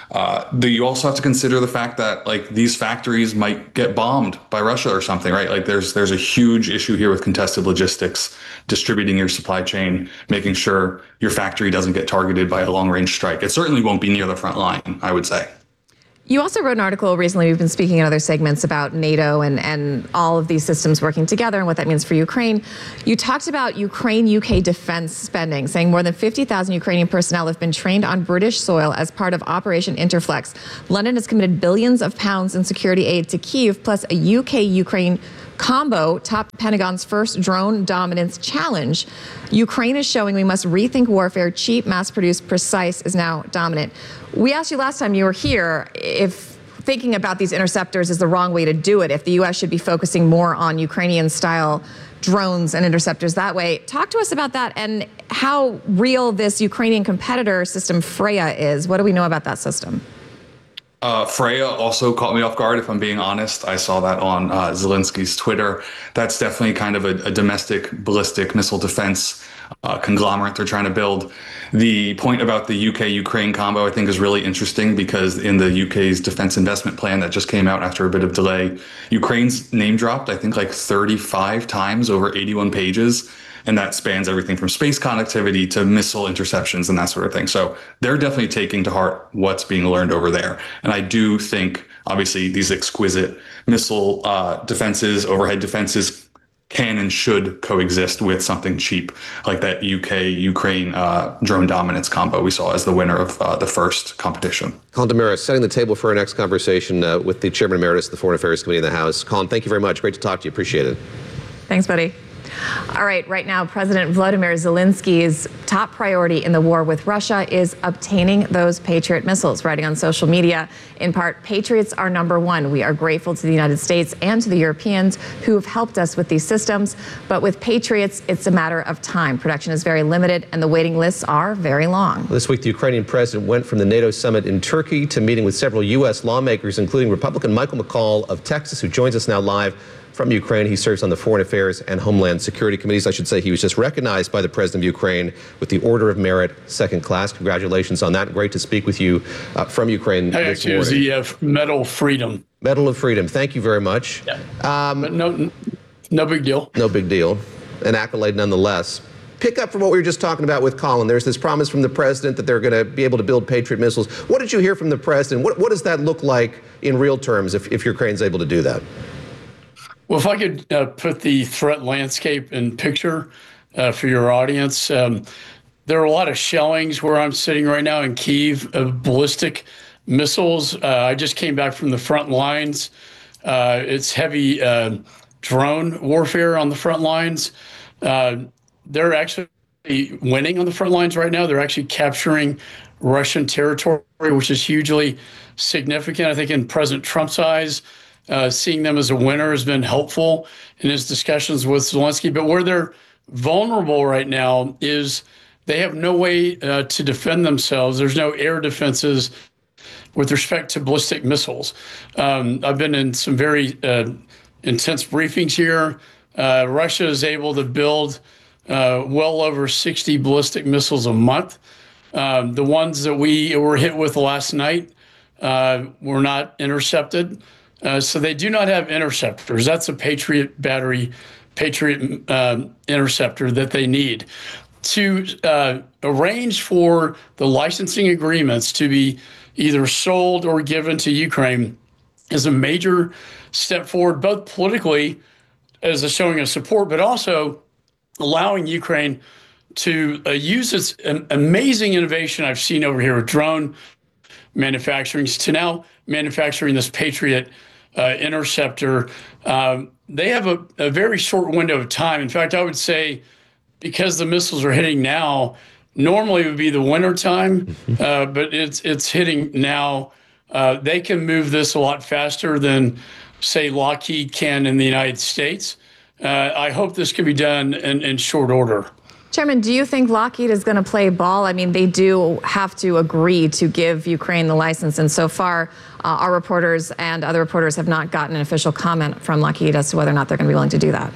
Speaker 6: Uh, the, you also have to consider the fact that like these factories might get bombed by Russia or something, right? Like there's there's a huge issue here with contested logistics, distributing your supply chain, making sure your factory doesn't get targeted by a long-range strike. It certainly won't be near the front line, I would say.
Speaker 3: You also wrote an article recently, we've been speaking in other segments about NATO and, and all of these systems working together and what that means for Ukraine. You talked about Ukraine-U K defense spending, saying more than fifty thousand Ukrainian personnel have been trained on British soil as part of Operation Interflex. London has committed billions of pounds in security aid to Kyiv, plus a U K-Ukraine combo topped Pentagon's first drone dominance challenge. Ukraine is showing we must rethink warfare. Cheap, mass-produced, precise is now dominant. We asked you last time you were here if thinking about these interceptors is the wrong way to do it, if the U S should be focusing more on Ukrainian-style drones and interceptors that way. Talk to us about that and how real this Ukrainian competitor system Freya is. What do we know about that system?
Speaker 6: Uh, Freya also caught me off guard, if I'm being honest. I saw that on uh, Zelensky's Twitter. That's definitely kind of a, a domestic ballistic missile defense uh, conglomerate they're trying to build. The point about the U K-Ukraine combo, I think, is really interesting because in the U K's defense investment plan that just came out after a bit of delay, Ukraine's name dropped, I think, like thirty-five times over eighty-one pages. And that spans everything from space connectivity to missile interceptions and that sort of thing. So they're definitely taking to heart what's being learned over there. And I do think, obviously, these exquisite missile uh, defenses, overhead defenses, can and should coexist with something cheap like that U K-Ukraine uh, drone dominance combo we saw as the winner of uh, the first competition.
Speaker 2: Colin Damaris, setting the table for our next conversation uh, with the Chairman Emeritus of the Foreign Affairs Committee in the House. Colin, thank you very much. Great to talk to you. Appreciate it.
Speaker 3: Thanks, buddy. All right, right now, President Volodymyr Zelensky's top priority in the war with Russia is obtaining those Patriot missiles. Writing on social media, in part, Patriots are number one. We are grateful to the United States and to the Europeans who have helped us with these systems. But with Patriots, it's a matter of time. Production is very limited, and the waiting lists are very long.
Speaker 2: This week, the Ukrainian president went from the NATO summit in Turkey to meeting with several U S lawmakers, including Republican Michael McCaul of Texas, who joins us now live from Ukraine. He serves on the Foreign Affairs and Homeland Security Committees. I should say he was just recognized by the President of Ukraine with the Order of Merit, second class. Congratulations on that. Great to speak with you uh, from Ukraine this
Speaker 7: Actually,
Speaker 2: morning.
Speaker 7: it was the uh, Medal of Freedom.
Speaker 2: Medal of Freedom. Thank you very much.
Speaker 7: Yeah. Um, but no, no big deal.
Speaker 2: No big deal. An accolade nonetheless. Pick up from what we were just talking about with Colin. There's this promise from the president that they're going to be able to build Patriot missiles. What did you hear from the president? What, what does that look like in real terms if, if Ukraine's able to do that?
Speaker 7: Well, if I could uh, put the threat landscape in picture uh, for your audience, um, there are a lot of shellings where I'm sitting right now in Kyiv of ballistic missiles. Uh, I just came back from the front lines. Uh, it's heavy uh, drone warfare on the front lines. Uh, they're actually winning on the front lines right now. They're actually capturing Russian territory, which is hugely significant. I think in President Trump's eyes, Uh, seeing them as a winner has been helpful in his discussions with Zelensky. But where they're vulnerable right now is they have no way uh, to defend themselves. There's no air defenses with respect to ballistic missiles. Um, I've been in some very uh, intense briefings here. Uh, Russia is able to build uh, well over sixty ballistic missiles a month. Um, the ones that we were hit with last night uh, were not intercepted. Uh, so they do not have interceptors. That's a Patriot battery, Patriot uh, interceptor that they need. To uh, arrange for the licensing agreements to be either sold or given to Ukraine is a major step forward, both politically as a showing of support, but also allowing Ukraine to uh, use its um, amazing innovation I've seen over here with drone manufacturing to now manufacturing this Patriot Uh, interceptor. Um, they have a, a very short window of time. In fact, I would say because the missiles are hitting now, normally it would be the winter time, uh, but it's it's hitting now. Uh, they can move this a lot faster than, say, Lockheed can in the United States. Uh, I hope this can be done in, in short order.
Speaker 3: Chairman, do you think Lockheed is going to play ball? I mean, they do have to agree to give Ukraine the license. And so far, uh, our reporters and other reporters have not gotten an official comment from Lockheed as to whether or not they're going to be willing to do that.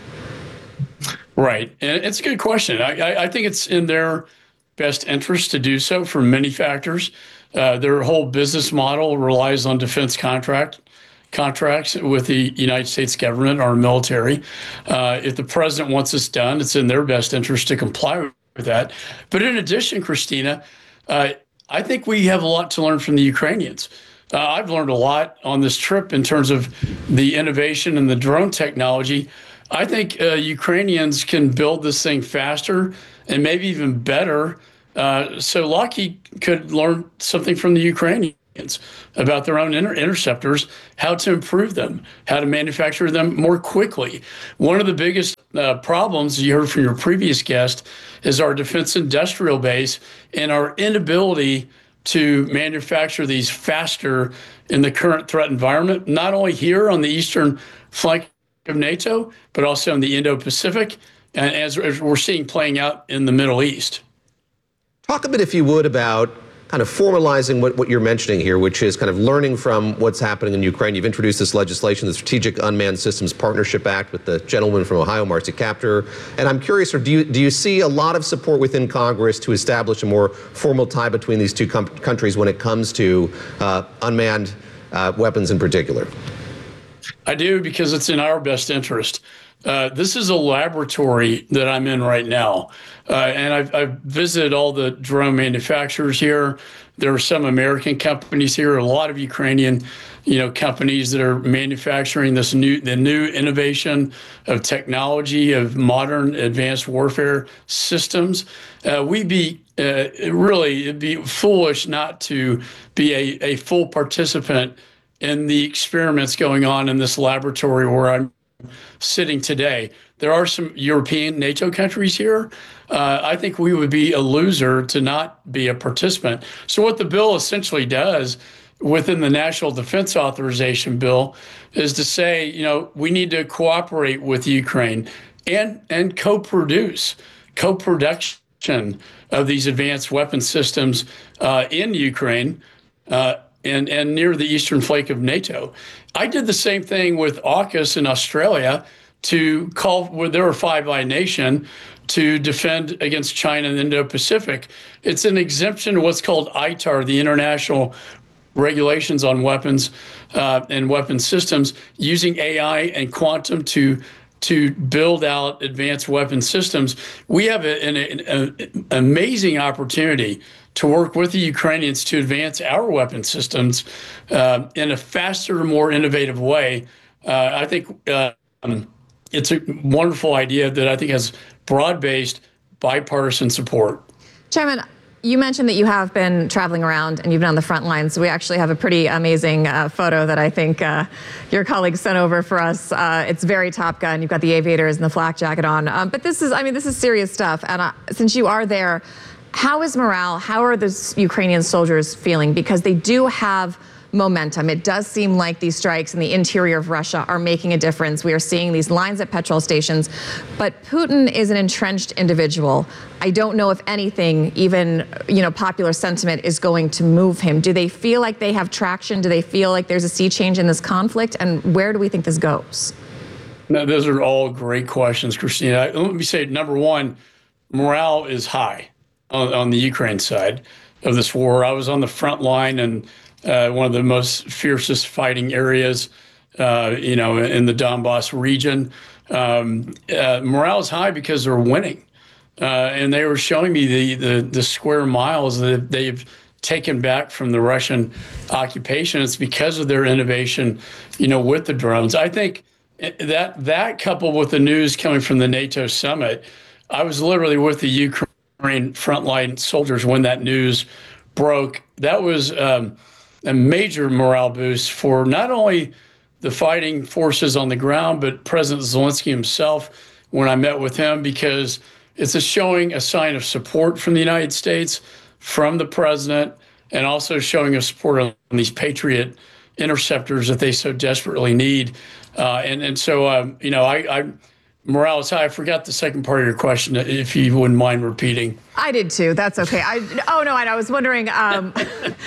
Speaker 7: Right. And it's a good question. I, I, I think it's in their best interest to do so for many factors. Uh, their whole business model relies on defense contract contracts with the United States government, our military. Uh, if the president wants this done, it's in their best interest to comply with that. But in addition, Christina, uh, I think we have a lot to learn from the Ukrainians. Uh, I've learned a lot on this trip in terms of the innovation and the drone technology. I think uh, Ukrainians can build this thing faster and maybe even better. Uh, so Lockheed could learn something from the Ukrainians about their own inter- interceptors, how to improve them, how to manufacture them more quickly. One of the biggest uh, problems you heard from your previous guest is our defense industrial base and our inability to manufacture these faster in the current threat environment, not only here on the eastern flank of NATO, but also in the Indo-Pacific, and as, as we're seeing playing out in the Middle East.
Speaker 2: Talk a bit, if you would, about kind of formalizing what, what you're mentioning here, which is kind of learning from what's happening in Ukraine. You've introduced this legislation, the Strategic Unmanned Systems Partnership Act, with the gentleman from Ohio, Marcy Kaptur. And I'm curious, do you, do you see a lot of support within Congress to establish a more formal tie between these two com- countries when it comes to uh, unmanned uh, weapons in particular?
Speaker 7: I do, because it's in our best interest. Uh, this is a laboratory that I'm in right now. Uh, and I've, I've visited all the drone manufacturers here. There are some American companies here, a lot of Ukrainian, you know, companies that are manufacturing this new, the new innovation of technology, of modern advanced warfare systems. Uh, we'd be uh, really, it'd be foolish not to be a, a full participant in the experiments going on in this laboratory where I'm sitting today. There are some European NATO countries here. Uh, I think we would be a loser to not be a participant. So what the bill essentially does within the National Defense Authorization Bill is to say, you know, we need to cooperate with Ukraine and, and co-produce, co-production of these advanced weapon systems uh, in Ukraine uh, and, and near the eastern flank of NATO. I did the same thing with AUKUS in Australia to call, where there were Five Eye Nation, to defend against China and the Indo-Pacific. It's an exemption of what's called I T A R, the International Regulations on Weapons uh, and Weapon Systems, using A I and quantum to to build out advanced weapon systems. We have a, an, an, an amazing opportunity to work with the Ukrainians to advance our weapon systems uh, in a faster, more innovative way. Uh, I think uh, um, it's a wonderful idea that I think has broad-based bipartisan support.
Speaker 3: Chairman, you mentioned that you have been traveling around and you've been on the front lines. So we actually have a pretty amazing uh, photo that I think uh, your colleagues sent over for us. Uh, it's very Top Gun. You've got the aviators and the flak jacket on. Um, but this is, I mean, this is serious stuff. And uh, since you are there, how is morale? How are the Ukrainian soldiers feeling? Because they do have momentum. It does seem like these strikes in the interior of Russia are making a difference. We are seeing these lines at petrol stations, but Putin is an entrenched individual. I don't know if anything, even, you know, popular sentiment is going to move him. Do they feel like they have traction? Do they feel like there's a sea change in this conflict? And where do we think this goes?
Speaker 7: No, those are all great questions, Christina. Let me say, number one, morale is high on, on the Ukraine side of this war. I was on the front line and Uh, one of the most fiercest fighting areas, uh, you know, in the Donbass region. Um, uh, morale is high because they're winning. Uh, and they were showing me the, the, the square miles that they've taken back from the Russian occupation. It's because of their innovation, you know, with the drones. I think that, that coupled with the news coming from the NATO summit, I was literally with the Ukraine frontline soldiers when that news broke. That was um, a major morale boost for not only the fighting forces on the ground, but President Zelensky himself when I met with him, because it's a showing a sign of support from the United States, from the president, and also showing a support on these Patriot interceptors that they so desperately need. Uh, and, and so, um, you know, I, I morale is high. I forgot the second part of your question, if you wouldn't mind repeating.
Speaker 3: I did too. That's okay. I, oh, no, I was wondering... Um,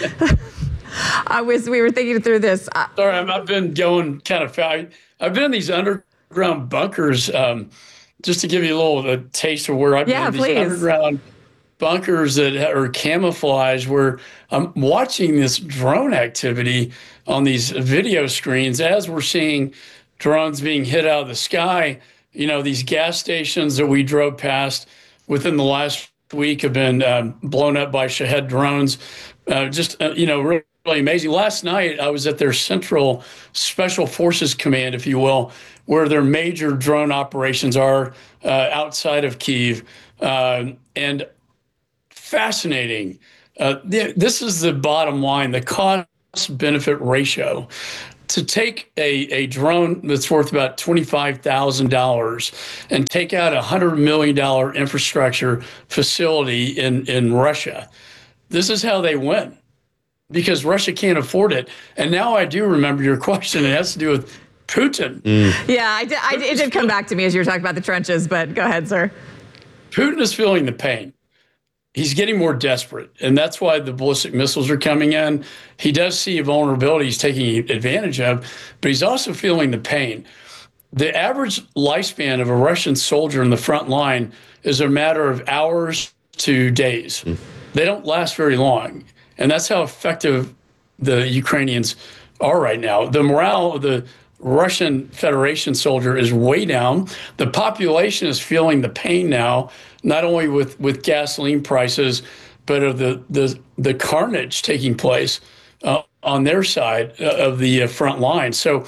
Speaker 3: I was. We were thinking through this. Uh,
Speaker 7: Sorry, I've been going kind of fast. I've been in these underground bunkers, um, just to give you a little a taste of where I've
Speaker 3: yeah,
Speaker 7: been.
Speaker 3: These
Speaker 7: please. Underground bunkers that are camouflaged, where I'm watching this drone activity on these video screens as we're seeing drones being hit out of the sky. You know, these gas stations that we drove past within the last week have been um, blown up by Shahed drones. Uh, just, uh, you know, really, really amazing. Last night, I was at their Central Special Forces Command, if you will, where their major drone operations are uh, outside of Kyiv. Uh, and fascinating. Uh, th- this is the bottom line, the cost-benefit ratio. To take a, a drone that's worth about twenty-five thousand dollars and take out a one hundred million dollars infrastructure facility in, in Russia, this is how they win, because Russia can't afford it. And now I do remember your question. It has to do with Putin.
Speaker 3: Mm. Yeah, I did, I, it did come back to me as you were talking about the trenches, but go ahead, sir.
Speaker 7: Putin is feeling the pain. He's getting more desperate, and that's why the ballistic missiles are coming in. He does see a vulnerability he's taking advantage of, but he's also feeling the pain. The average lifespan of a Russian soldier in the front line is a matter of hours to days. Mm. They don't last very long, and that's how effective the Ukrainians are right now. The morale of the Russian Federation soldier is way down. The population is feeling the pain now, not only with, with gasoline prices, but of the, the, the carnage taking place uh, on their side of the uh, front line. So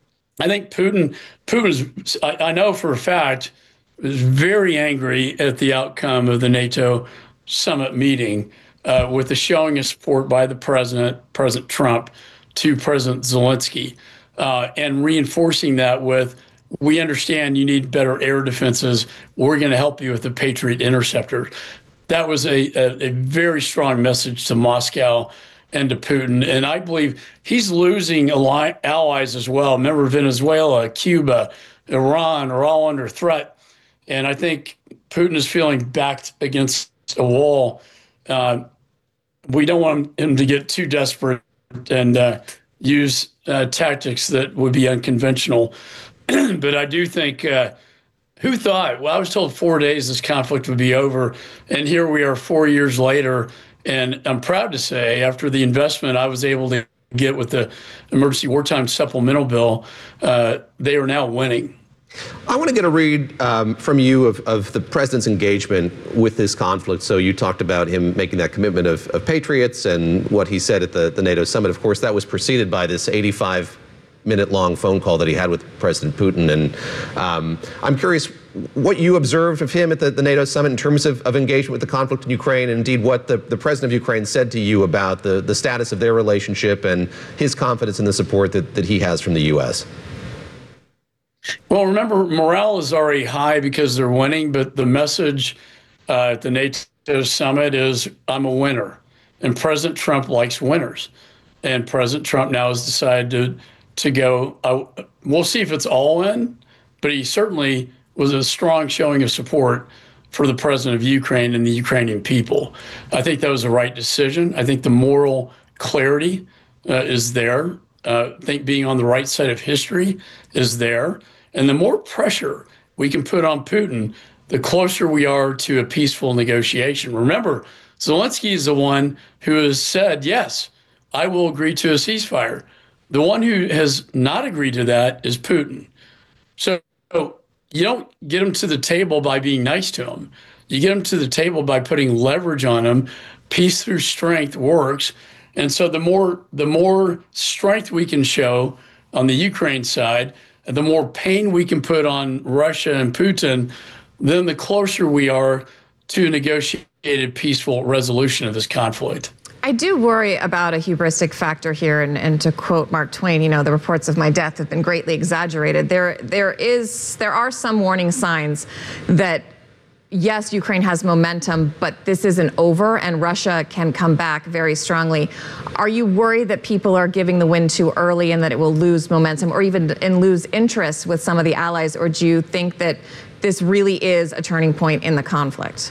Speaker 7: I think Putin, Putin's, I, I know for a fact, is very angry at the outcome of the NATO summit meeting uh, with the showing of support by the president, President Trump, to President Zelensky. Uh, and reinforcing that with, we understand you need better air defenses. We're going to help you with the Patriot interceptor. That was a, a, a very strong message to Moscow and to Putin. And I believe he's losing ally- allies as well. Remember, Venezuela, Cuba, Iran are all under threat. And I think Putin is feeling backed against a wall. Uh, we don't want him to get too desperate and uh, use uh, tactics that would be unconventional. But I do think, uh, who thought? Well, I was told four days this conflict would be over. And here we are four years later. And I'm proud to say, after the investment I was able to get with the emergency wartime supplemental bill, uh, they are now winning.
Speaker 2: I want to get a read um, from you of, of the president's engagement with this conflict. So you talked about him making that commitment of, of patriots and what he said at the, the NATO summit. Of course, that was preceded by this eighty-five minute long phone call that he had with President Putin. And um, I'm curious what you observed of him at the, the NATO summit in terms of, of engagement with the conflict in Ukraine, and indeed what the, the president of Ukraine said to you about the, the status of their relationship and his confidence in the support that, that he has from the U S.
Speaker 7: Well, remember, morale is already high because they're winning, but the message uh, at the NATO summit is, I'm a winner. And President Trump likes winners. And President Trump now has decided to, to go, uh, we'll see if it's all in, but he certainly was a strong showing of support for the president of Ukraine and the Ukrainian people. I think that was the right decision. I think the moral clarity uh, is there. Uh, I think being on the right side of history is there. And the more pressure we can put on Putin, the closer we are to a peaceful negotiation. Remember, Zelensky is the one who has said, yes, I will agree to a ceasefire. The one who has not agreed to that is Putin. So you don't get him to the table by being nice to him. You get him to the table by putting leverage on him. Peace through strength works. And so the more the more strength we can show on the Ukraine side, the more pain we can put on Russia and Putin, then the closer we are to a negotiated peaceful resolution of this conflict.
Speaker 3: I do worry about a hubristic factor here, and, and to quote Mark Twain, you know, the reports of my death have been greatly exaggerated. There, there is, there are some warning signs that, yes, Ukraine has momentum, but this isn't over, and Russia can come back very strongly. Are you worried that people are giving the win too early and that it will lose momentum or even and lose interest with some of the allies, or do you think that this really is a turning point in the conflict?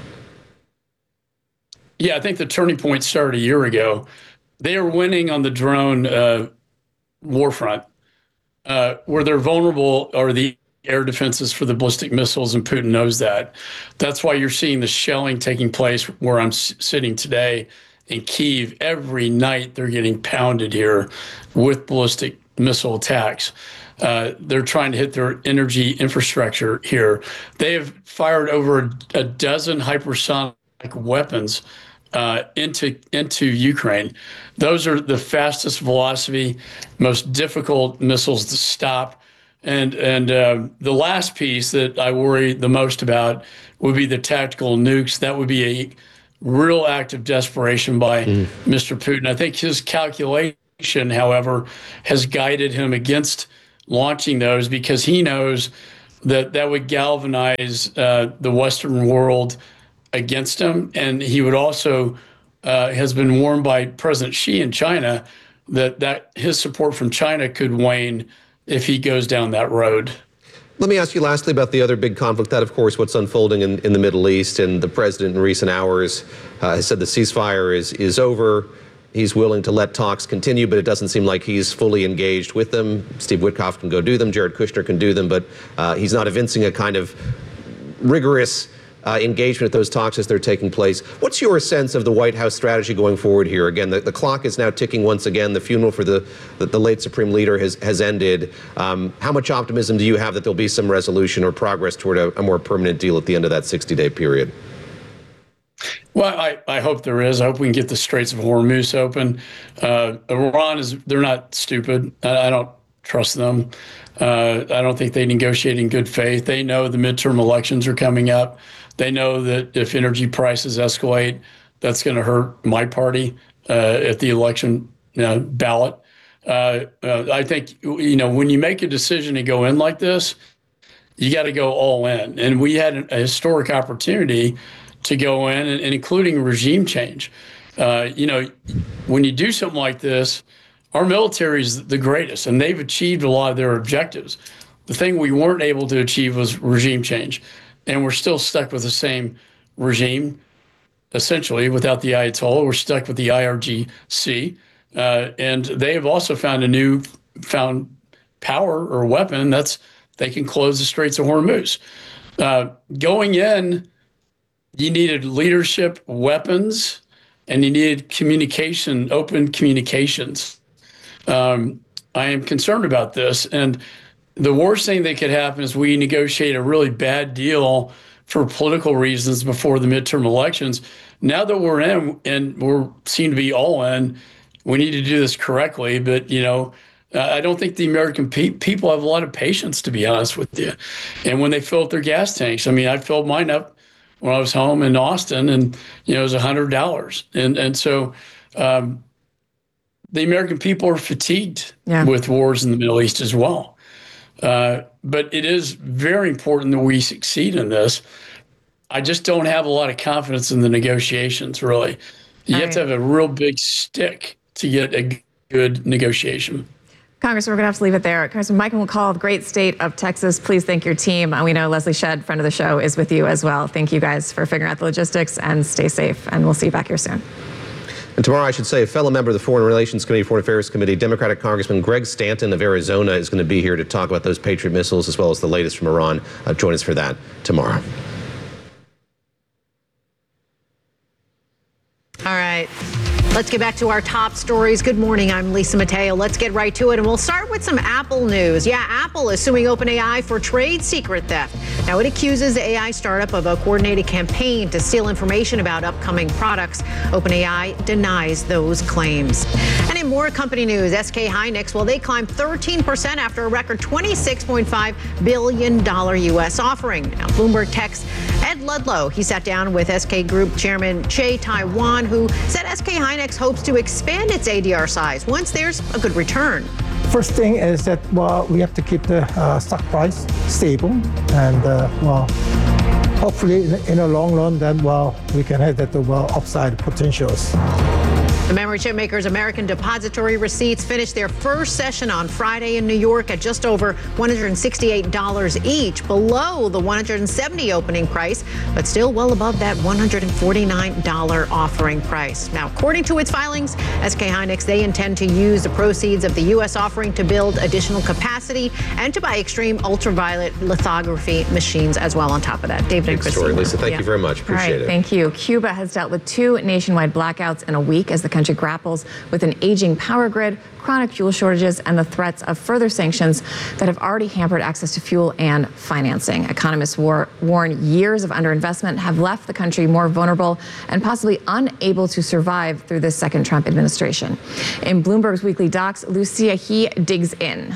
Speaker 7: Yeah, I think the turning point started a year ago. They are winning on the drone uh, war front. Uh, where they're vulnerable are the air defenses for the ballistic missiles, and Putin knows that. That's why you're seeing the shelling taking place where I'm s- sitting today in Kyiv. Every night they're getting pounded here with ballistic missile attacks. Uh, they're trying to hit their energy infrastructure here. They have fired over a, a dozen hypersonic weapons uh, into into Ukraine. Those are the fastest velocity, most difficult missiles to stop. And and uh, the last piece that I worry the most about would be the tactical nukes. That would be a real act of desperation by mm. Mister Putin. I think his calculation, however, has guided him against launching those because he knows that that would galvanize uh, the Western world against him. And he would also uh, has been warned by President Xi in China that, that his support from China could wane if he goes down that road.
Speaker 2: Let me ask you lastly about the other big conflict, that, of course, what's unfolding in, in the Middle East. And the president in recent hours uh, has said the ceasefire is, is over. He's willing to let talks continue, but it doesn't seem like he's fully engaged with them. Steve Witkoff can go do them. Jared Kushner can do them, but uh, he's not evincing a kind of rigorous Uh, engagement at those talks as they're taking place. What's your sense of the White House strategy going forward here? Again, the, the clock is now ticking once again. The funeral for the, the, the late Supreme Leader has, has ended. Um, how much optimism do you have that there'll be some resolution or progress toward a, a more permanent deal at the end of that sixty-day period?
Speaker 7: Well, I, I hope there is. I hope we can get the Straits of Hormuz open. Uh, Iran is, they're not stupid. I, I don't trust them. Uh, I don't think they negotiate in good faith. They know the midterm elections are coming up. They know that if energy prices escalate, that's going to hurt my party uh, at the election you know, ballot. Uh, uh, I think, you know, when you make a decision to go in like this, you got to go all in. And we had a historic opportunity to go in, and, and including regime change. Uh, you know, when you do something like this, our military is the greatest, and they've achieved a lot of their objectives. The thing we weren't able to achieve was regime change. And we're still stuck with the same regime, essentially, without the Ayatollah. We're stuck with the I R G C. Uh, and they have also found a new found power or weapon. That's they can close the Straits of Hormuz. Uh, going in, you needed leadership, weapons, and you needed communication, open communications. Um, I am concerned about this. And the worst thing that could happen is we negotiate a really bad deal for political reasons before the midterm elections. Now that we're in and we're seem to be all in, we need to do this correctly. But, you know, uh, I don't think the American pe- people have a lot of patience, to be honest with you. And when they fill up their gas tanks, I mean, I filled mine up when I was home in Austin, and, you know, it was one hundred dollars. And, and so um, the American people are fatigued yeah. with wars in the Middle East as well. Uh, but it is very important that we succeed in this. I just don't have a lot of confidence in the negotiations, really. You All have right. to have a real big stick to get a good negotiation.
Speaker 3: Congressman, we're going to have to leave it there. Congressman Michael McCaul, great state of Texas. Please thank your team. And we know Leslie Shedd, friend of the show, is with you as well. Thank you guys for figuring out the logistics, and stay safe. And we'll see you back here soon.
Speaker 2: And tomorrow, I should say, a fellow member of the Foreign Relations Committee, Foreign Affairs Committee, Democratic Congressman Greg Stanton of Arizona, is going to be here to talk about those Patriot missiles as well as the latest from Iran. Uh, join us for that tomorrow.
Speaker 1: All right. Let's get back to our top stories. Good morning. I'm Lisa Mateo. Let's get right to it. And we'll start with some Apple news. Yeah, Apple is suing OpenAI for trade secret theft. Now, it accuses the A I startup of a coordinated campaign to steal information about upcoming products. OpenAI denies those claims. And in more company news, S K Hynix, well, they climbed thirteen percent after a record twenty-six point five billion dollars U S offering. Now, Bloomberg Tech's Ed Ludlow, he sat down with S K Group Chairman Che Tai-wan, who said S K Hynix hopes to expand its A D R size once there's a good return.
Speaker 8: First thing is that, well, we have to keep the uh, stock price stable, and uh, well, hopefully in, in the long run, then, well, we can have that, well, upside potentials.
Speaker 1: The memory chip maker's American Depository Receipts finished their first session on Friday in New York at just over one hundred sixty-eight dollars each, below the one hundred seventy dollars opening price, but still well above that one hundred forty-nine dollars offering price. Now, according to its filings, S K Hynix, they intend to use the proceeds of the U S offering to build additional capacity and to buy extreme ultraviolet lithography machines as well on top of that. David and Christine.
Speaker 2: Story, Lisa. Thank
Speaker 3: yeah.
Speaker 2: you very much. Appreciate
Speaker 3: All right,
Speaker 2: it.
Speaker 3: Thank you. Cuba has dealt with two nationwide blackouts in a week as the country grapples with an aging power grid, chronic fuel shortages, and the threats of further sanctions that have already hampered access to fuel and financing. Economists war- warn years of underinvestment have left the country more vulnerable and possibly unable to survive through this second Trump administration. In Bloomberg's Weekly Docs, Lucia He digs in.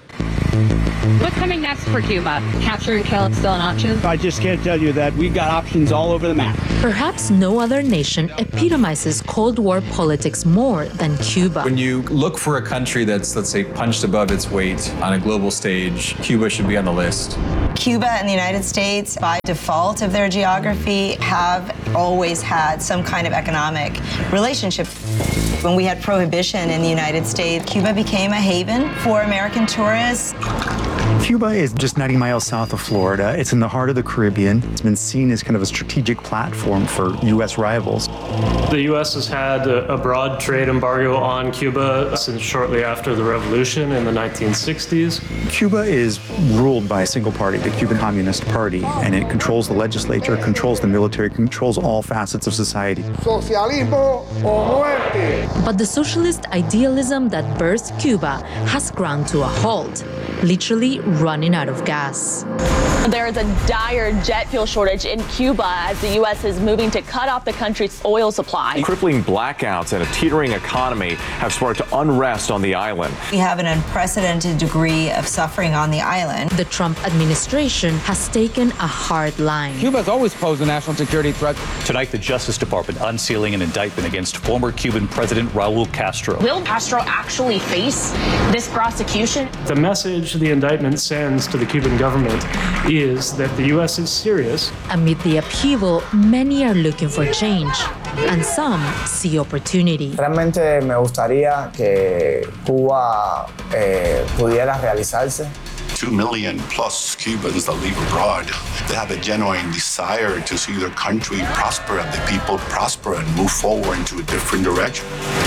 Speaker 9: What's coming next for Cuba? Capture and kill is still an option?
Speaker 10: I just can't tell you that. We've got options all over the map.
Speaker 11: Perhaps no other nation epitomizes Cold War politics more than Cuba.
Speaker 13: When you look for a country that's, let's say, punched above its weight on a global stage, Cuba should be on the list.
Speaker 14: Cuba and the United States, by default of their geography, have always had some kind of economic relationship. When we had prohibition in the United States, Cuba became a haven for American tourists.
Speaker 15: Cuba is just ninety miles south of Florida. It's in the heart of the Caribbean. It's been seen as kind of a strategic platform for U S rivals.
Speaker 27: The U S has had a, a broad trade embargo on Cuba since shortly after the revolution in the nineteen sixties.
Speaker 15: Cuba is ruled by a single party, the Cuban Communist Party, and it controls the legislature, controls the military, controls all facets of society.
Speaker 11: Socialismo o muerte. But the socialist idealism that birthed Cuba has ground to a halt, literally running out of gas.
Speaker 28: There is a dire jet fuel shortage in Cuba as the U S is moving to cut off the country's oil supply.
Speaker 29: Crippling blackouts and a teetering economy have sparked unrest on the island.
Speaker 14: We have an unprecedented degree of suffering on the island.
Speaker 11: The Trump administration has taken a hard line.
Speaker 30: Cuba has always posed a national security threat.
Speaker 31: Tonight, the Justice Department unsealing an indictment against former Cuban President Raul Castro.
Speaker 28: Will Castro actually face this prosecution?
Speaker 27: The message the indictment sends to the Cuban government is that the U S is serious.
Speaker 11: Amid the upheaval, many are looking for change, and some see opportunity.
Speaker 32: Realmente me gustaría que Cuba eh, pudiera realizarse.
Speaker 33: Two million plus Cubans that live abroad. They have a genuine desire to see their country prosper and the people prosper and move forward into a different direction.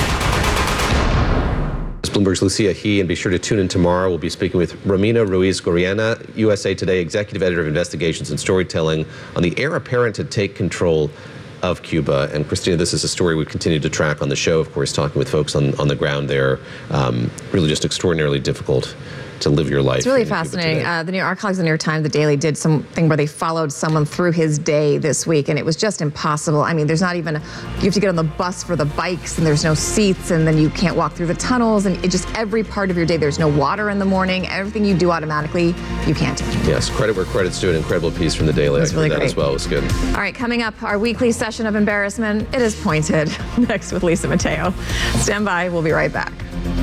Speaker 2: Bloomberg's Lucia He, and be sure to tune in tomorrow. We'll be speaking with Romina Ruiz-Goriana, U S A Today Executive Editor of Investigations and Storytelling, on the heir apparent to take control of Cuba. And Christina, this is a story we continue to track on the show, of course, talking with folks on, on the ground there. Um, really just extraordinarily difficult to live your life.
Speaker 3: It's really fascinating. Uh, the New our colleagues in the New York Times, The Daily, did something where they followed someone through his day this week, and it was just impossible. I mean, there's not even, you have to get on the bus for the bikes, and there's no seats, and then you can't walk through the tunnels, and it just every part of your day, there's no water in the morning. Everything you do automatically, you can't.
Speaker 2: Yes, credit where credit's due. An incredible piece from The Daily.
Speaker 3: It was
Speaker 2: I
Speaker 3: really
Speaker 2: that
Speaker 3: great.
Speaker 2: as well. It was good.
Speaker 3: All right, coming up, our weekly session of embarrassment. It is pointed. Next with Lisa Mateo. Stand by. We'll be right back.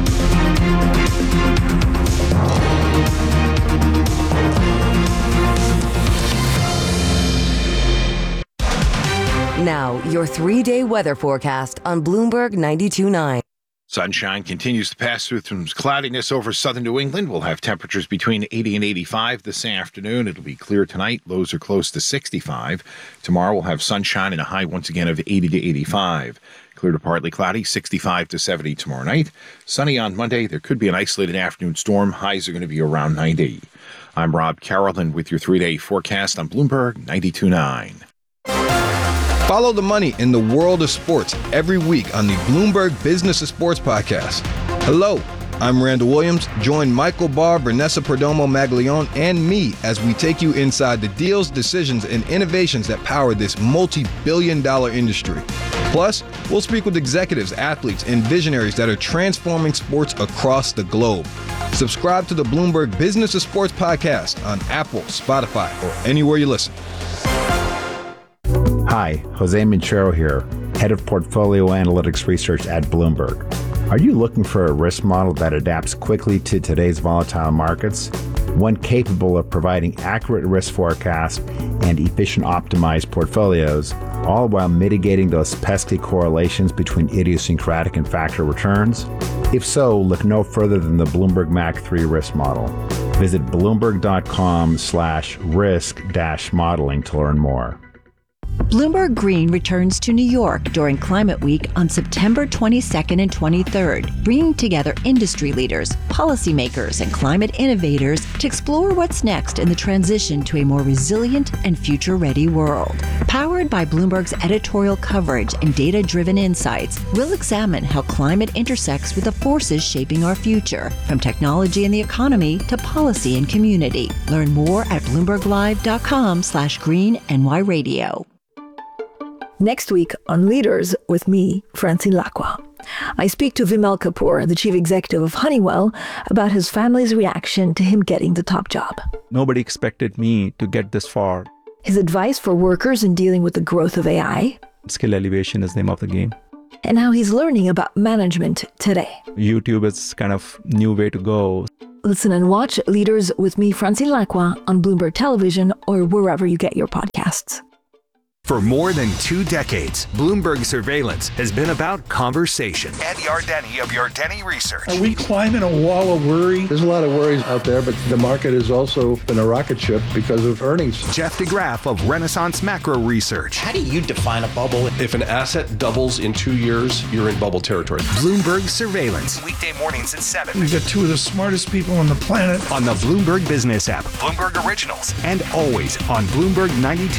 Speaker 4: Now, your three-day weather forecast on Bloomberg ninety-two point nine.
Speaker 22: Sunshine continues to pass through some cloudiness over southern New England. We'll have temperatures between eighty and eighty-five this afternoon. It'll be clear tonight. Lows are close to sixty-five. Tomorrow we'll have sunshine and a high once again of eighty to eighty-five. Clear to partly cloudy, sixty-five to seventy tomorrow night. Sunny on Monday. There could be an isolated afternoon storm. Highs are going to be around ninety. I'm Rob Carrollton with your three-day forecast on Bloomberg ninety-two point nine.
Speaker 34: Follow the money in the world of sports every week on the Bloomberg Business of Sports podcast. Hello, I'm Randall Williams. Join Michael Barr, Vanessa Perdomo Maglione, and me as we take you inside the deals, decisions, and innovations that power this multi-billion dollar industry. Plus, we'll speak with executives, athletes, and visionaries that are transforming sports across the globe. Subscribe to the Bloomberg Business of Sports podcast on Apple, Spotify, or anywhere you listen.
Speaker 35: Hi, Jose Minchero here, Head of Portfolio Analytics Research at Bloomberg. Are you looking for a risk model that adapts quickly to today's volatile markets? one capable of providing accurate risk forecasts and efficient optimized portfolios, all while mitigating those pesky correlations between idiosyncratic and factor returns? If so, look no further than the Bloomberg M A C three risk model. Visit bloomberg.com slash risk dash modeling to learn more.
Speaker 5: Bloomberg Green returns to New York during Climate Week on September twenty-second and twenty-third, bringing together industry leaders, policymakers, and climate innovators to explore what's next in the transition to a more resilient and future-ready world. Powered by Bloomberg's editorial coverage and data-driven insights, we'll examine how climate intersects with the forces shaping our future, from technology and the economy to policy and community. Learn more at bloomberglive.com slash green NY radio.
Speaker 6: Next week on Leaders with me, Francine Lacqua. I speak to Vimal Kapoor, the chief executive of Honeywell, about his family's reaction to him getting the top job.
Speaker 7: Nobody expected me to get this far.
Speaker 6: His advice for workers in dealing with the growth of A I.
Speaker 7: Skill elevation is the name of the game.
Speaker 6: And how he's learning about management today.
Speaker 7: YouTube is kind of new way to go.
Speaker 6: Listen and watch Leaders with me, Francine Lacqua, on Bloomberg Television or wherever you get your podcasts.
Speaker 8: For more than two decades, Bloomberg Surveillance has been about conversation. Ed Yardeni of Yardeni Research.
Speaker 12: Are we climbing a wall of worry? There's a lot of worries out there, but the market has also been a rocket ship because of earnings.
Speaker 8: Jeff DeGraff of Renaissance Macro Research.
Speaker 16: How do you define a bubble?
Speaker 17: If an asset doubles in two years, you're in bubble territory.
Speaker 8: Bloomberg Surveillance. Weekday mornings at seven.
Speaker 12: We've got two of the smartest people on the planet.
Speaker 8: On the Bloomberg Business app, Bloomberg Originals, and always on Bloomberg ninety-two